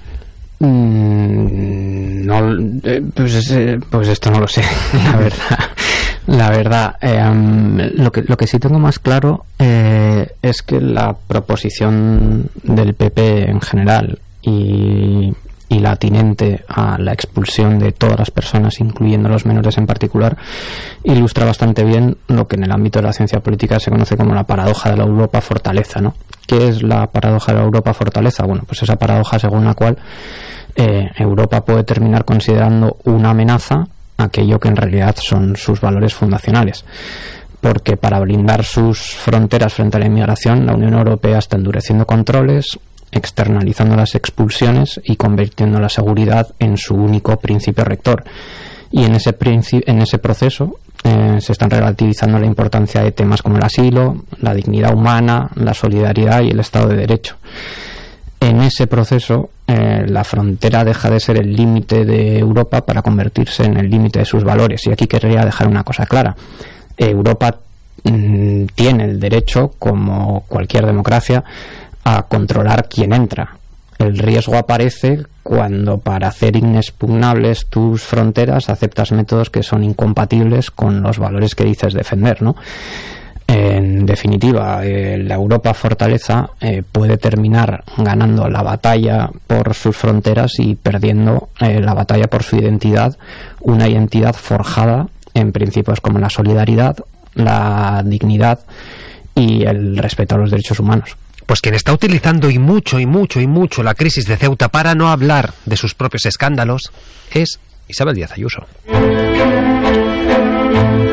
Mm, no, eh, pues, eh, pues esto no lo sé, la verdad. La verdad, eh, um, lo que lo que sí tengo más claro eh, es que la proposición del P P en general y, y la atinente a la expulsión de todas las personas, incluyendo los menores en particular, ilustra bastante bien lo que en el ámbito de la ciencia política se conoce como la paradoja de la Europa fortaleza, ¿no? ¿Qué es la paradoja de la Europa fortaleza? Bueno, pues esa paradoja según la cual eh, Europa puede terminar considerando una amenaza aquello que en realidad son sus valores fundacionales, porque para blindar sus fronteras frente a la inmigración la Unión Europea está endureciendo controles, externalizando las expulsiones y convirtiendo la seguridad en su único principio rector, y en ese, princi- en ese proceso eh, se están relativizando la importancia de temas como el asilo, la dignidad humana, la solidaridad y el Estado de Derecho. En ese proceso, eh, la frontera deja de ser el límite de Europa para convertirse en el límite de sus valores. Y aquí querría dejar una cosa clara. Europa mm, tiene el derecho, como cualquier democracia, a controlar quién entra. El riesgo aparece cuando, para hacer inexpugnables tus fronteras, aceptas métodos que son incompatibles con los valores que dices defender, ¿no? En definitiva, eh, la Europa fortaleza eh, puede terminar ganando la batalla por sus fronteras y perdiendo eh, la batalla por su identidad, una identidad forjada en principios como la solidaridad, la dignidad y el respeto a los derechos humanos. Pues quien está utilizando y mucho y mucho y mucho la crisis de Ceuta para no hablar de sus propios escándalos es Isabel Díaz Ayuso.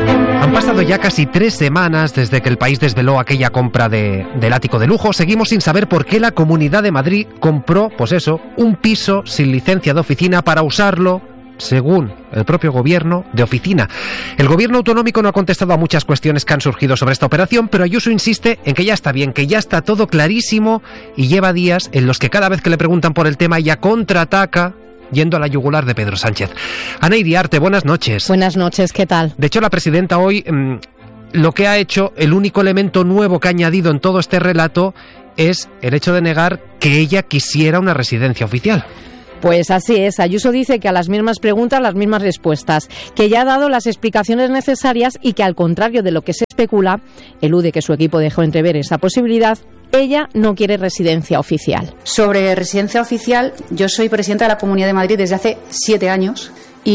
Han pasado ya casi tres semanas desde que el país desveló aquella compra de, del ático de lujo. Seguimos sin saber por qué la Comunidad de Madrid compró, pues eso, un piso sin licencia de oficina para usarlo, según el propio gobierno, de oficina. El gobierno autonómico no ha contestado a muchas cuestiones que han surgido sobre esta operación, pero Ayuso insiste en que ya está bien, que ya está todo clarísimo, y lleva días en los que cada vez que le preguntan por el tema ella contraataca, yendo a la yugular de Pedro Sánchez. Ana Iriarte, buenas noches. Buenas noches, ¿qué tal? De hecho, la presidenta hoy, mmm, lo que ha hecho, el único elemento nuevo que ha añadido en todo este relato es el hecho de negar que ella quisiera una residencia oficial. Pues así es, Ayuso dice que a las mismas preguntas, las mismas respuestas, que ya ha dado las explicaciones necesarias y que, al contrario de lo que se especula, elude que su equipo dejó entrever esa posibilidad. Ella no quiere residencia oficial. Sobre residencia oficial, yo soy presidenta de la Comunidad de Madrid desde hace siete años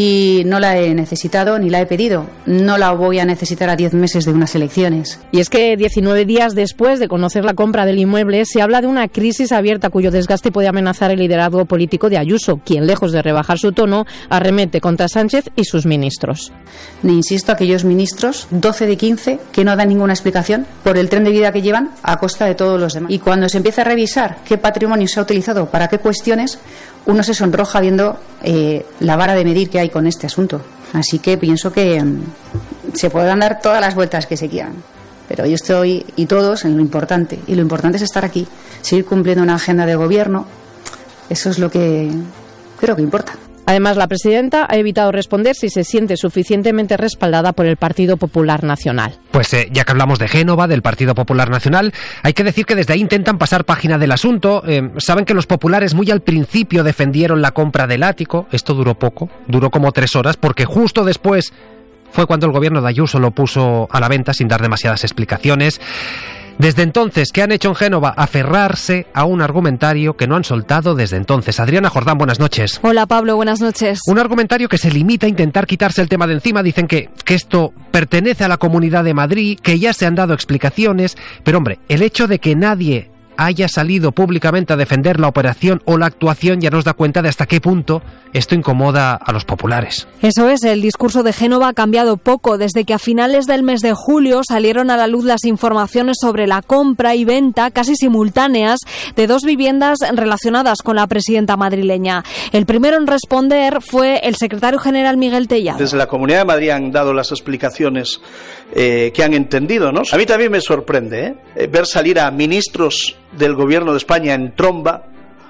y no la he necesitado ni la he pedido. No la voy a necesitar a diez meses de unas elecciones. Y es que diecinueve días después de conocer la compra del inmueble, se habla de una crisis abierta cuyo desgaste puede amenazar el liderazgo político de Ayuso, quien, lejos de rebajar su tono, arremete contra Sánchez y sus ministros. Le insisto a aquellos ministros, doce de quince, que no dan ninguna explicación por el tren de vida que llevan a costa de todos los demás. Y cuando se empieza a revisar qué patrimonio se ha utilizado para qué cuestiones, uno se sonroja viendo eh, la vara de medir que hay con este asunto. Así que pienso que um, se podrán dar todas las vueltas que se quieran, pero yo estoy, y todos, en lo importante. Y lo importante es estar aquí, seguir cumpliendo una agenda de gobierno. Eso es lo que creo que importa. Además, la presidenta ha evitado responder si se siente suficientemente respaldada por el Partido Popular Nacional. Pues eh, ya que hablamos de Génova, del Partido Popular Nacional, hay que decir que desde ahí intentan pasar página del asunto. Eh, saben que los populares muy al principio defendieron la compra del ático. Esto duró poco, duró como tres horas, porque justo después fue cuando el gobierno de Ayuso lo puso a la venta sin dar demasiadas explicaciones. Desde entonces, ¿qué han hecho en Génova? Aferrarse a un argumentario que no han soltado desde entonces. Adriana Jordán, buenas noches. Hola Pablo, buenas noches. Un argumentario que se limita a intentar quitarse el tema de encima. Dicen que, que esto pertenece a la Comunidad de Madrid, que ya se han dado explicaciones, pero hombre, el hecho de que nadie haya salido públicamente a defender la operación o la actuación ya nos da cuenta de hasta qué punto esto incomoda a los populares. Eso es, el discurso de Génova ha cambiado poco desde que a finales del mes de julio salieron a la luz las informaciones sobre la compra y venta casi simultáneas de dos viviendas relacionadas con la presidenta madrileña. El primero en responder fue el secretario general Miguel Tellado. Desde la Comunidad de Madrid han dado las explicaciones eh, que han entendido, ¿no? A mí también me sorprende ¿eh? ver salir a ministros del Gobierno de España en tromba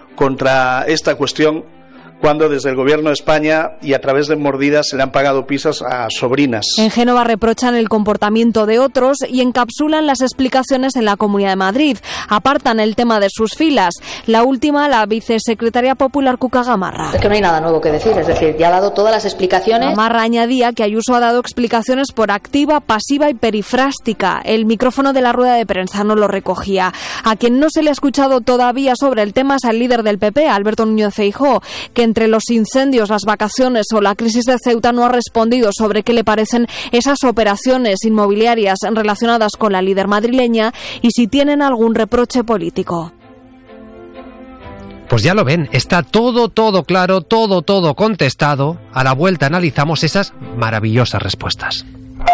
contra esta cuestión, cuando desde el Gobierno de España y a través de mordidas se le han pagado pisos a sobrinas. En Génova reprochan el comportamiento de otros y encapsulan las explicaciones en la Comunidad de Madrid. Apartan el tema de sus filas. La última, la vicesecretaria popular Cuca Gamarra. Es que no hay nada nuevo que decir, es decir, ya ha dado todas las explicaciones. Gamarra añadía que Ayuso ha dado explicaciones por activa, pasiva y perifrástica. El micrófono de la rueda de prensa no lo recogía. A quien no se le ha escuchado todavía sobre el tema es al líder del P P, Alberto Núñez Feijóo, que entre los incendios, las vacaciones o la crisis de Ceuta no ha respondido sobre qué le parecen esas operaciones inmobiliarias relacionadas con la líder madrileña y si tienen algún reproche político. Pues ya lo ven, está todo, todo claro, todo, todo contestado. A la vuelta analizamos esas maravillosas respuestas.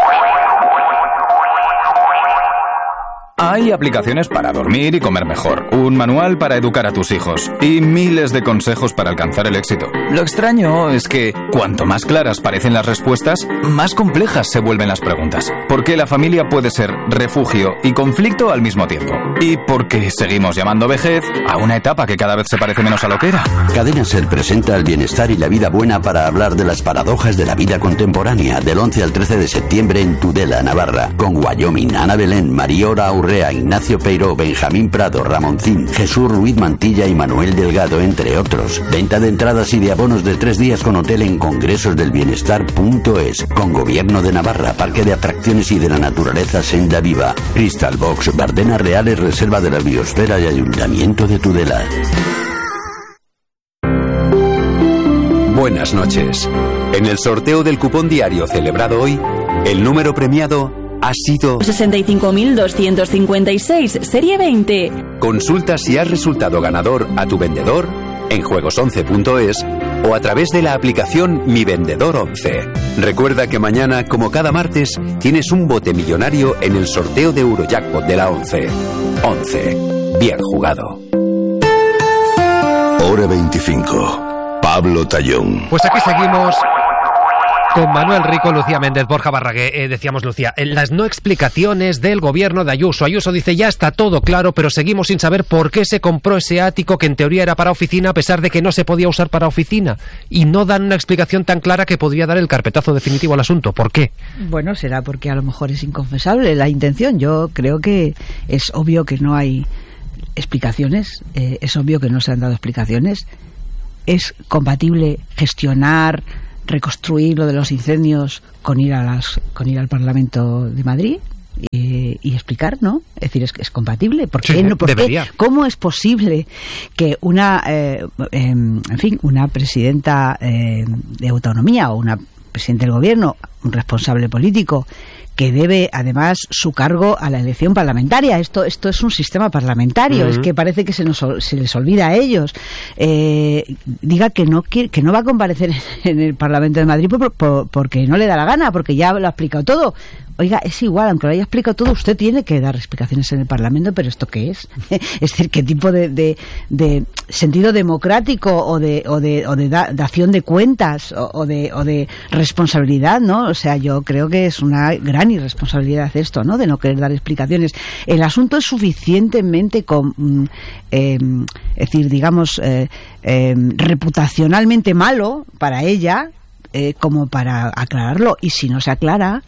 Hay aplicaciones para dormir y comer mejor, un manual para educar a tus hijos y miles de consejos para alcanzar el éxito. Lo extraño es que cuanto más claras parecen las respuestas, más complejas se vuelven las preguntas. Porque la familia puede ser refugio y conflicto al mismo tiempo. Y porque seguimos llamando vejez a una etapa que cada vez se parece menos a lo que era. Cadena Ser presenta el bienestar y la vida buena para hablar de las paradojas de la vida contemporánea del once al trece de septiembre en Tudela, Navarra, con Wyoming, Ana Belén, Mariora Aurre, Ignacio Peiró, Benjamín Prado, Ramoncín, Jesús Ruiz Mantilla y Manuel Delgado, entre otros. Venta de entradas y de abonos de tres días con hotel en congresos del bienestar punto es, con Gobierno de Navarra, Parque de Atracciones y de la Naturaleza Senda Viva, Crystal Box, Bardenas Reales, Reserva de la Biosfera y Ayuntamiento de Tudela. Buenas noches. En el sorteo del cupón diario celebrado hoy, el número premiado ha sido sesenta y cinco mil doscientos cincuenta y seis, serie veinte. Consulta si has resultado ganador a tu vendedor en juegos once punto es o a través de la aplicación Mi Vendedor once. Recuerda que mañana, como cada martes, tienes un bote millonario en el sorteo de Eurojackpot de la once. once. Bien jugado. Hora veinticinco. Pablo Tallón. Pues aquí seguimos con Manuel Rico, Lucía Méndez, Borja Barragué. Eh, decíamos, Lucía, en las no explicaciones del gobierno de Ayuso. Ayuso dice, ya está todo claro, pero seguimos sin saber por qué se compró ese ático que en teoría era para oficina, a pesar de que no se podía usar para oficina. Y no dan una explicación tan clara que podría dar el carpetazo definitivo al asunto. ¿Por qué? Bueno, será porque a lo mejor es inconfesable la intención. Yo creo que es obvio que no hay explicaciones, eh, es obvio que no se han dado explicaciones. Es compatible gestionar, reconstruir lo de los incendios con ir a las con ir al Parlamento de Madrid y, y explicar, ¿no? Es decir, es, es compatible. ¿Por qué sí, no? ¿Por debería. qué? ¿Cómo es posible que una, eh, eh, en fin, una presidenta eh, de autonomía o una presidenta del gobierno, un responsable político, que debe además su cargo a la elección parlamentaria? Esto esto es un sistema parlamentario. Uh-huh. Es que parece que se nos se les olvida a ellos. Eh, diga que no quiere, que no va a comparecer en el Parlamento de Madrid por, por, porque no le da la gana, porque ya lo ha explicado todo. Oiga, es igual, aunque lo haya explicado todo, usted tiene que dar explicaciones en el Parlamento, pero ¿esto qué es? Es decir, ¿qué tipo de, de, de sentido democrático o de, o de, o de da, dación de cuentas o, o, de, o de responsabilidad, ¿no? O sea, yo creo que es una gran irresponsabilidad esto, ¿no? De no querer dar explicaciones. El asunto es suficientemente con, eh, es decir, digamos, eh, eh, reputacionalmente malo para ella eh, como para aclararlo. Y si no se aclara...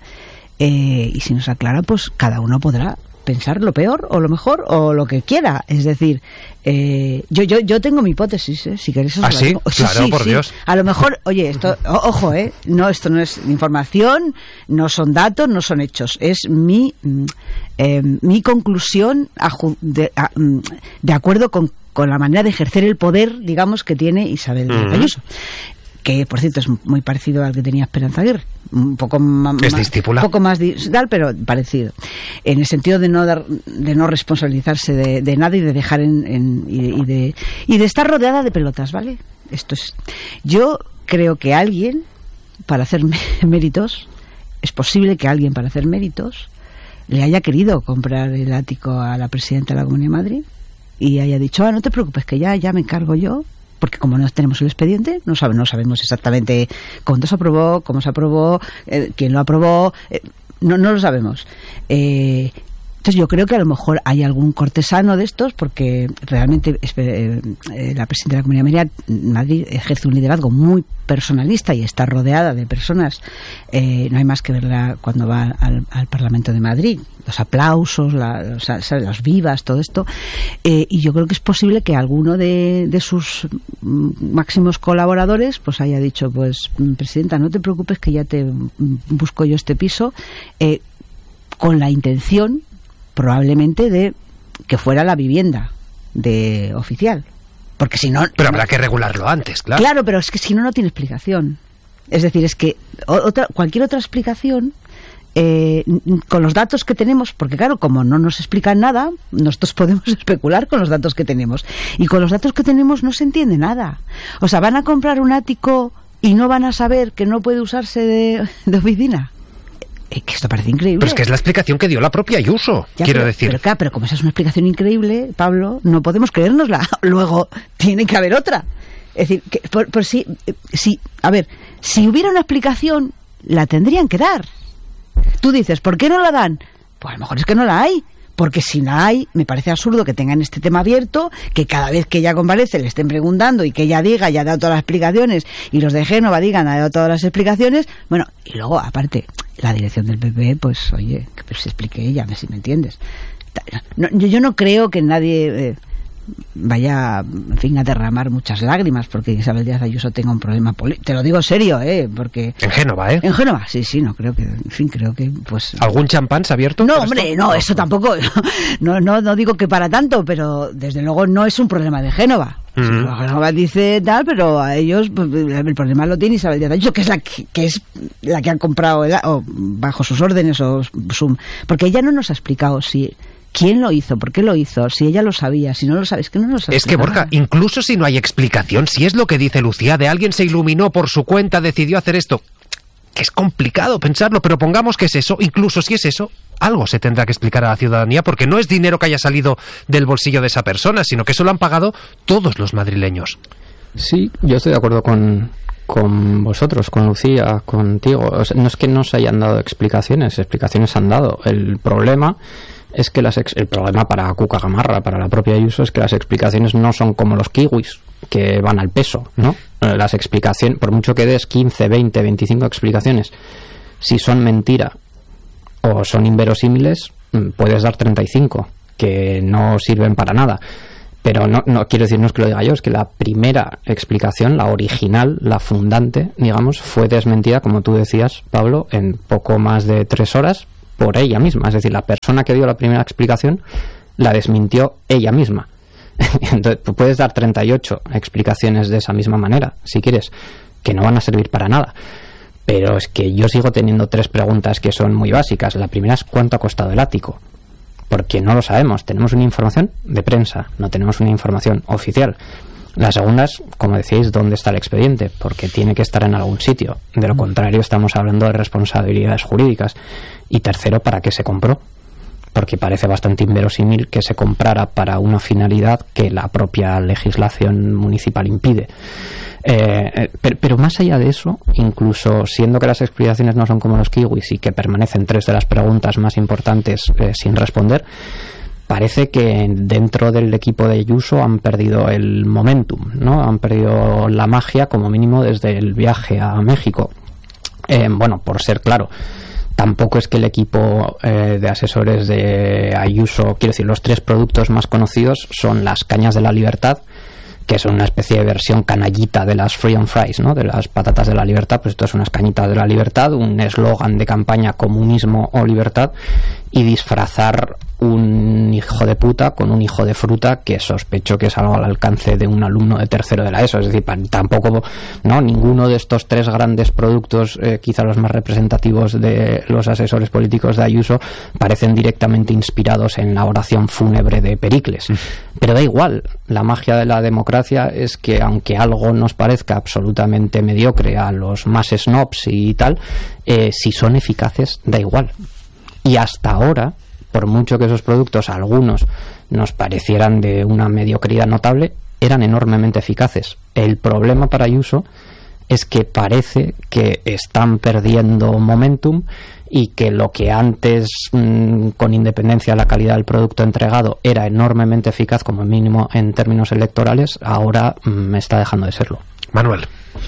Eh, y si nos aclara, pues cada uno podrá pensar lo peor o lo mejor o lo que quiera. Es decir, eh, yo yo yo tengo mi hipótesis, ¿eh? Si queréis os ¿Ah, la sí? digo. Claro, sí, sí, por sí. Dios. A lo mejor, oye, esto, o, ojo, ¿eh? No, esto no es información, no son datos, no son hechos. Es mi eh, mi conclusión a, de, a, de acuerdo con, con la manera de ejercer el poder, digamos, que tiene Isabel uh-huh. Ayuso. Que, por cierto, es muy parecido al que tenía Esperanza Aguirre. Un poco más, es discípula. Un poco más tal, pero parecido. En el sentido de no dar, de no responsabilizarse de, de nada y de dejar en, en y, y de y de estar rodeada de pelotas, ¿vale? Esto es. Yo creo que alguien para hacer méritos, es posible que alguien para hacer méritos le haya querido comprar el ático a la presidenta de la Comunidad de Madrid y haya dicho, ah, no te preocupes, que ya ya me encargo yo. Porque como no tenemos el expediente, no, sabe, no sabemos exactamente cuándo se aprobó, cómo se aprobó, eh, quién lo aprobó, eh, no, no lo sabemos. Eh, entonces yo creo que a lo mejor hay algún cortesano de estos, porque realmente eh, eh, la presidenta de la Comunidad de Madrid ejerce un liderazgo muy personalista y está rodeada de personas. Eh, no hay más que verla cuando va al, al Parlamento de Madrid, los aplausos, la, los, las vivas, todo esto. Eh, y yo creo que es posible que alguno de, de sus máximos colaboradores pues haya dicho, pues presidenta, no te preocupes que ya te busco yo este piso, eh, con la intención probablemente de que fuera la vivienda de oficial, porque si no, pero no, habrá que regularlo antes, claro. Claro, pero es que si no, no tiene explicación. Es decir, es que otra, cualquier otra explicación eh, con los datos que tenemos, porque claro, como no nos explican nada, nosotros podemos especular con los datos que tenemos, y con los datos que tenemos no se entiende nada. O sea, van a comprar un ático y no van a saber que no puede usarse de, de oficina. Que esto parece increíble. Pero es que es la explicación que dio la propia Ayuso, ya, quiero pero, decir. Pero claro, pero como esa es una explicación increíble, Pablo, no podemos creérnosla. Luego tiene que haber otra. Es decir, que por, por si, si, a ver, si hubiera una explicación, la tendrían que dar. Tú dices, ¿por qué no la dan? Pues a lo mejor es que no la hay. Porque si la hay, me parece absurdo que tengan este tema abierto, que cada vez que ella comparece le estén preguntando y que ella diga, ya ha dado todas las explicaciones, y los de Génova digan, ha dado todas las explicaciones. Bueno, y luego, aparte, la dirección del P P, pues, oye, que pues, se explique ella, a ver si me entiendes. No, yo, yo no creo que nadie eh, vaya, en fin, a derramar muchas lágrimas porque Isabel Díaz Ayuso tenga un problema político. Te lo digo serio, ¿eh? Porque... En Génova, ¿eh? En Génova, sí, sí, no creo que... En fin, creo que, pues... ¿Algún champán se ha abierto? No, hombre, esto? no, eso tampoco... No, no, no digo que para tanto, pero desde luego no es un problema de Génova. Uh-huh. Sí, Génova dice tal, pero a ellos pues, el problema lo tiene Isabel Díaz Ayuso, que es la que, que es la que han comprado el, o bajo sus órdenes o su, porque ella no nos ha explicado si ¿Quién lo hizo? ¿Por qué lo hizo? Si ella lo sabía, si no lo sabes, que no lo sabes. Es que, Borja, incluso si no hay explicación, si es lo que dice Lucía, de alguien se iluminó por su cuenta, decidió hacer esto, que es complicado pensarlo, pero pongamos que es eso, incluso si es eso, algo se tendrá que explicar a la ciudadanía, porque no es dinero que haya salido del bolsillo de esa persona, sino que eso lo han pagado todos los madrileños. Sí, yo estoy de acuerdo con, con vosotros, con Lucía, contigo. O sea, no es que no se hayan dado explicaciones, explicaciones han dado. El problema es que las ex, el problema para Cuca Gamarra, para la propia Ayuso, es que las explicaciones no son como los kiwis, que van al peso, ¿no? Las explicaciones, por mucho que des quince, veinte, veinticinco explicaciones, si son mentira o son inverosímiles, puedes dar treinta y cinco, que no sirven para nada. Pero no, no quiero decir, no es que lo diga yo, es que la primera explicación, la original, la fundante, digamos, fue desmentida, como tú decías, Pablo, en poco más de tres horas, por ella misma. Es decir, la persona que dio la primera explicación la desmintió ella misma. Entonces, tú puedes dar treinta y ocho explicaciones de esa misma manera, si quieres, que no van a servir para nada. Pero es que yo sigo teniendo tres preguntas que son muy básicas. La primera es ¿cuánto ha costado el ático? Porque no lo sabemos. Tenemos una información de prensa, no tenemos una información oficial. La segunda es, como decíais, ¿dónde está el expediente? Porque tiene que estar en algún sitio. De lo contrario, estamos hablando de responsabilidades jurídicas. Y tercero, ¿para qué se compró? Porque parece bastante inverosímil que se comprara para una finalidad que la propia legislación municipal impide. Eh, pero, pero más allá de eso, incluso siendo que las explicaciones no son como los kiwis y que permanecen tres de las preguntas más importantes eh, sin responder, parece que dentro del equipo de Ayuso han perdido el momentum, ¿no? Han perdido la magia, como mínimo, desde el viaje a México. Eh, bueno, por ser claro, tampoco es que el equipo eh, de asesores de Ayuso, quiero decir, los tres productos más conocidos son las cañas de la libertad, que son una especie de versión canallita de las Free and Fries, ¿no? De las patatas de la libertad. Pues esto es unas cañitas de la libertad, un eslogan de campaña comunismo o libertad, y disfrazar un hijo de puta con un hijo de fruta, que sospecho que es algo al alcance de un alumno de tercero de la ESO. Es decir, tampoco, no, ninguno de estos tres grandes productos, eh, quizá los más representativos de los asesores políticos de Ayuso, parecen directamente inspirados en la oración fúnebre de Pericles. Pero da igual, la magia de la democracia es que aunque algo nos parezca absolutamente mediocre a los más snobs y tal, eh, si son eficaces, da igual. Y hasta ahora, por mucho que esos productos, algunos nos parecieran de una mediocridad notable, eran enormemente eficaces. El problema para Ayuso es que parece que están perdiendo momentum y que lo que antes, mmm, con independencia de la calidad del producto entregado, era enormemente eficaz, como mínimo en términos electorales, ahora me está dejando de serlo. Manuel.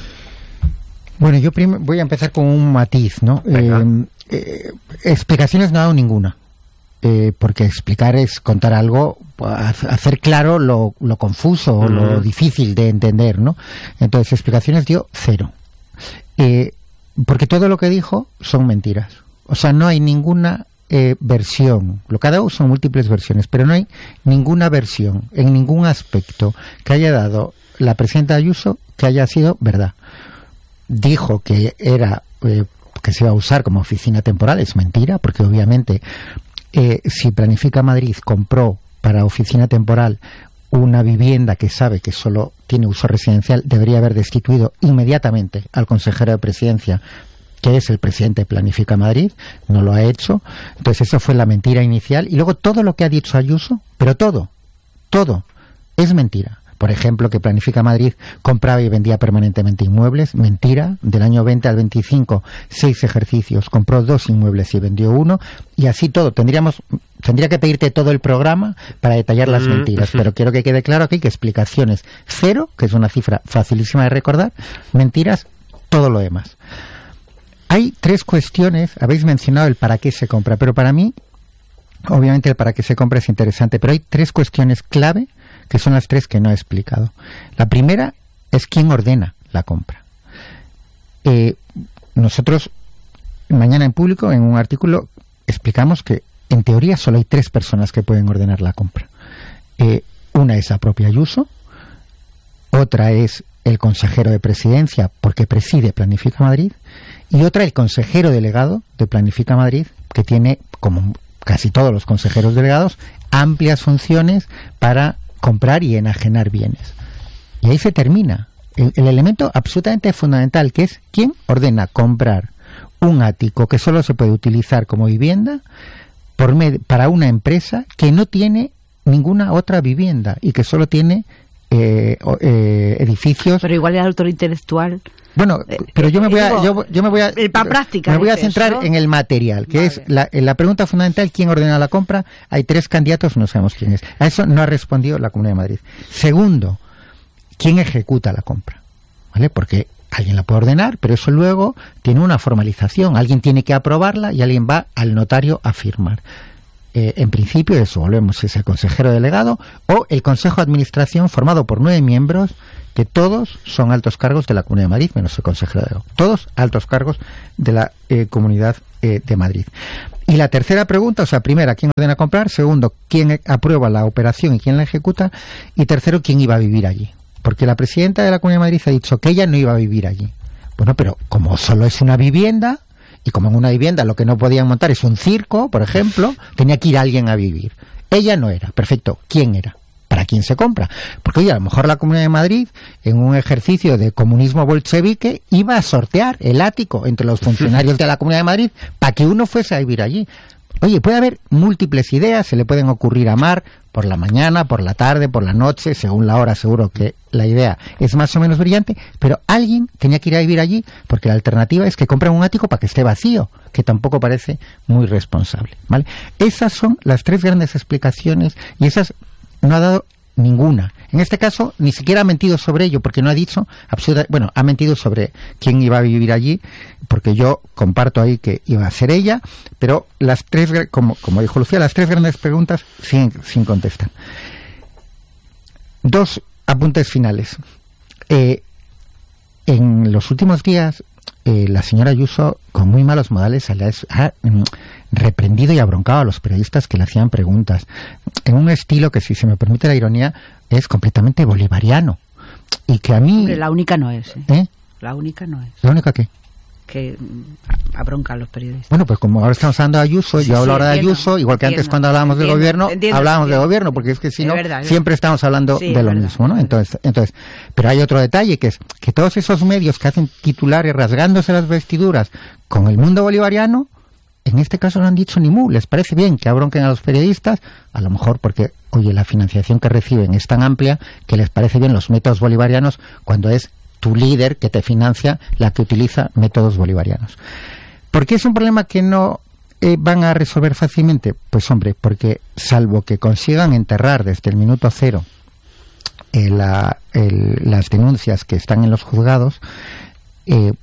Bueno, yo prim- voy a empezar con un matiz, ¿no? Eh, eh, explicaciones no ha dado ninguna. Eh, porque explicar es contar algo, hacer claro lo, lo confuso o uh-huh. lo difícil de entender, ¿no? Entonces, explicaciones dio cero. Eh, porque todo lo que dijo son mentiras. O sea, no hay ninguna eh, versión. Lo que ha dado son múltiples versiones, pero no hay ninguna versión en ningún aspecto que haya dado la presidenta Ayuso que haya sido verdad. Dijo que era eh, que se iba a usar como oficina temporal, es mentira, porque obviamente eh, si Planifica Madrid compró para oficina temporal una vivienda que sabe que solo tiene uso residencial, debería haber destituido inmediatamente al consejero de presidencia, que es el presidente de Planifica Madrid. No lo ha hecho. Entonces eso fue la mentira inicial. Y luego todo lo que ha dicho Ayuso, pero todo, todo es mentira. Por ejemplo, que Planifica Madrid compraba y vendía permanentemente inmuebles. Mentira. Del año veinte al veinticinco, seis ejercicios. Compró dos inmuebles y vendió uno. Y así todo. Tendríamos, tendría que pedirte todo el programa para detallar las mentiras. Pero quiero que quede claro aquí que explicaciones cero, que es una cifra facilísima de recordar. Mentiras, todo lo demás. Hay tres cuestiones. Habéis mencionado el para qué se compra. Pero para mí, obviamente el para qué se compra es interesante. Pero hay tres cuestiones clave, que son las tres que no he explicado. La primera es quién ordena la compra. Eh, nosotros, mañana en Público, en un artículo, explicamos que en teoría solo hay tres personas que pueden ordenar la compra. Eh, una es la propia Ayuso, otra es el consejero de presidencia, porque preside Planifica Madrid, y otra el consejero delegado de Planifica Madrid, que tiene como casi todos los consejeros delegados, amplias funciones para comprar y enajenar bienes. Y ahí se termina. El, el elemento absolutamente fundamental, que es quién ordena comprar un ático que solo se puede utilizar como vivienda por med- para una empresa que no tiene ninguna otra vivienda y que solo tiene eh, eh, edificios. Pero igual el autor intelectual. Bueno, pero yo me voy a yo, yo me voy a para práctica, me voy a dices, centrar ¿no? en el material, que Vale. es la, en la pregunta fundamental: ¿quién ordena la compra? Hay tres candidatos, no sabemos quién es. A eso no ha respondido la Comunidad de Madrid. Segundo, ¿quién ejecuta la compra? ¿Vale? Porque alguien la puede ordenar, pero eso luego tiene una formalización. Alguien tiene que aprobarla y alguien va al notario a firmar. Eh, en principio, eso, volvemos, es el consejero delegado o el Consejo de Administración formado por nueve miembros, que todos son altos cargos de la Comunidad de Madrid, menos el consejero delegado. Todos altos cargos de la eh, Comunidad eh, de Madrid. Y la tercera pregunta, o sea, primera, ¿quién ordena comprar? Segundo, ¿quién aprueba la operación y quién la ejecuta? Y tercero, ¿quién iba a vivir allí? Porque la presidenta de la Comunidad de Madrid ha dicho que ella no iba a vivir allí. Bueno, pero como solo es una vivienda, y como en una vivienda lo que no podían montar es un circo, por ejemplo, tenía que ir alguien a vivir. Ella no era. Perfecto. ¿Quién era? ¿Para quién se compra? Porque, oye, a lo mejor la Comunidad de Madrid, en un ejercicio de comunismo bolchevique, iba a sortear el ático entre los funcionarios de la Comunidad de Madrid para que uno fuese a vivir allí. Oye, puede haber múltiples ideas, se le pueden ocurrir a Mar por la mañana, por la tarde, por la noche, según la hora, seguro que la idea es más o menos brillante, pero alguien tenía que ir a vivir allí, porque la alternativa es que compren un ático para que esté vacío, que tampoco parece muy responsable, ¿vale? Esas son las tres grandes explicaciones, y esas no ha dado ninguna. En este caso, ni siquiera ha mentido sobre ello, porque no ha dicho absoluta, bueno, ha mentido sobre quién iba a vivir allí, porque yo comparto ahí que iba a ser ella, pero las tres, como, como dijo Lucía, las tres grandes preguntas sin, sin contestar. Dos apuntes finales. Eh, en los últimos días, eh, la señora Ayuso, con muy malos modales, ha, ha mm, reprendido y abroncado a los periodistas que le hacían preguntas, en un estilo que, si se me permite la ironía, es completamente bolivariano. Y que a mí... Hombre, la única no es. ¿eh? ¿Eh? La única no es. ¿La única qué? Que mm, abronca a los periodistas. Bueno, pues como ahora estamos hablando de Ayuso, Sí, yo hablo sí, ahora de entiendo, Ayuso, igual que entiendo, antes cuando hablábamos entiendo, del gobierno, entiendo, hablábamos entiendo. del gobierno, porque es que si Es no, verdad, es siempre verdad. estamos hablando Sí, de es lo verdad, mismo, ¿no? es Entonces, entonces, pero hay otro detalle, que es que todos esos medios que hacen titulares rasgándose las vestiduras con el mundo bolivariano, en este caso no han dicho ni mu. Les parece bien que abronquen a los periodistas, a lo mejor porque, oye, la financiación que reciben es tan amplia que les parece bien los métodos bolivarianos cuando es tu líder que te financia la que utiliza métodos bolivarianos. ¿Por qué es un problema que no eh, van a resolver fácilmente? Pues hombre, porque salvo que consigan enterrar desde el minuto cero eh, la, el, las denuncias que están en los juzgados, eh,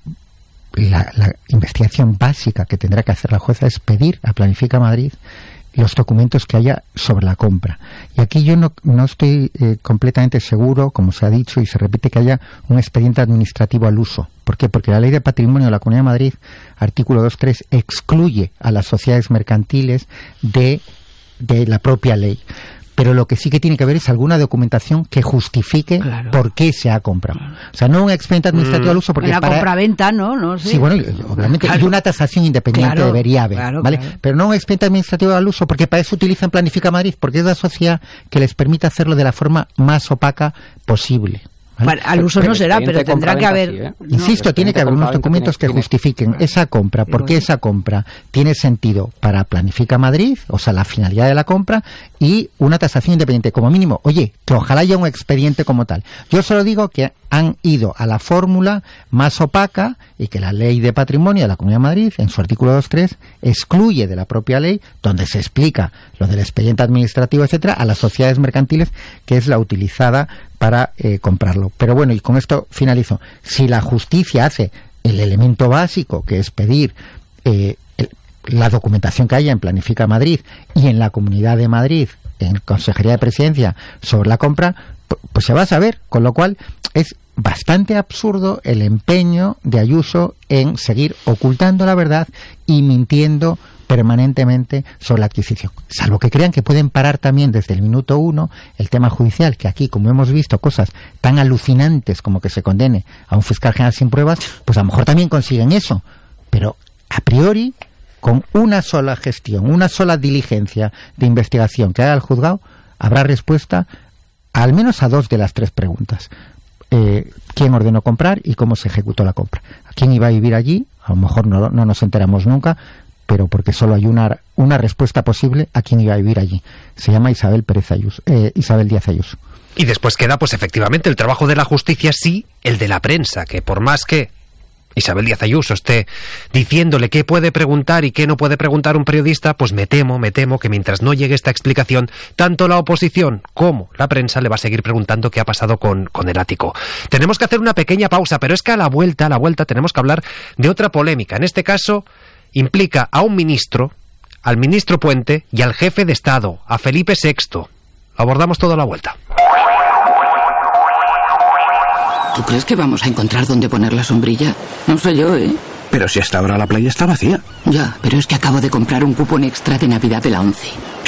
la, la investigación básica que tendrá que hacer la jueza es pedir a Planifica Madrid los documentos que haya sobre la compra. Y aquí yo no, no estoy eh, completamente seguro, como se ha dicho y se repite, que haya un expediente administrativo al uso. ¿Por qué? Porque la Ley de Patrimonio de la Comunidad de Madrid, artículo dos punto tres, excluye a las sociedades mercantiles de, de la propia ley. Pero lo que sí que tiene que haber es alguna documentación que justifique claro. por qué se ha comprado. O sea, no un expediente administrativo mm. al uso, porque la para... compra-venta, ¿no? no sé. Sí, bueno, obviamente, claro. y una tasación independiente claro, debería haber, claro, ¿vale? Claro. Pero no un expediente administrativo al uso, porque para eso utilizan Planifica Madrid, porque es la sociedad que les permite hacerlo de la forma más opaca posible. ¿Vale? Al uso no será, pero tendrá que haber... Sí, ¿eh? no, Insisto, tiene que haber unos documentos tiene, que tiene, justifiquen tiene, esa compra, porque esa compra tiene sentido para Planifica Madrid, o sea, la finalidad de la compra, y una tasación independiente, como mínimo. Oye, que ojalá haya un expediente como tal. Yo solo digo que han ido a la fórmula más opaca y que la Ley de Patrimonio de la Comunidad de Madrid, en su artículo dos punto tres, excluye de la propia ley, donde se explica lo del expediente administrativo, etcétera, a las sociedades mercantiles, que es la utilizada para eh, comprarlo. Pero bueno, y con esto finalizo. Si la justicia hace el elemento básico, que es pedir eh, el, la documentación que haya en Planifica Madrid y en la Comunidad de Madrid, en Consejería de Presidencia, sobre la compra, pues se va a saber, con lo cual es bastante absurdo el empeño de Ayuso en seguir ocultando la verdad y mintiendo permanentemente sobre la adquisición, salvo que crean que pueden parar también desde el minuto uno el tema judicial, que aquí, como hemos visto cosas tan alucinantes como que se condene a un fiscal general sin pruebas, pues a lo mejor también consiguen eso, pero a priori con una sola gestión, una sola diligencia de investigación que haga el juzgado, habrá respuesta al menos a dos de las tres preguntas. Eh, ¿Quién ordenó comprar y cómo se ejecutó la compra? ¿A quién iba a vivir allí? A lo mejor no, no nos enteramos nunca, pero porque solo hay una, una respuesta posible a quién iba a vivir allí. Se llama Isabel Pérez Ayuso, eh, Isabel Díaz Ayuso. Y después queda, pues efectivamente, el trabajo de la justicia, sí, el de la prensa, que por más que Isabel Díaz Ayuso esté diciéndole qué puede preguntar y qué no puede preguntar un periodista, pues me temo, me temo que mientras no llegue esta explicación, tanto la oposición como la prensa le va a seguir preguntando qué ha pasado con, con el ático. Tenemos que hacer una pequeña pausa, pero es que a la vuelta, a la vuelta tenemos que hablar de otra polémica. En este caso, implica a un ministro, al ministro Puente y al jefe de Estado, a Felipe sexto. Lo abordamos todo a la vuelta. ¿Tú crees que vamos a encontrar dónde poner la sombrilla? No sé yo, ¿eh? Pero si hasta ahora la playa está vacía. Ya, pero es que acabo de comprar un cupón extra de Navidad de la ONCE.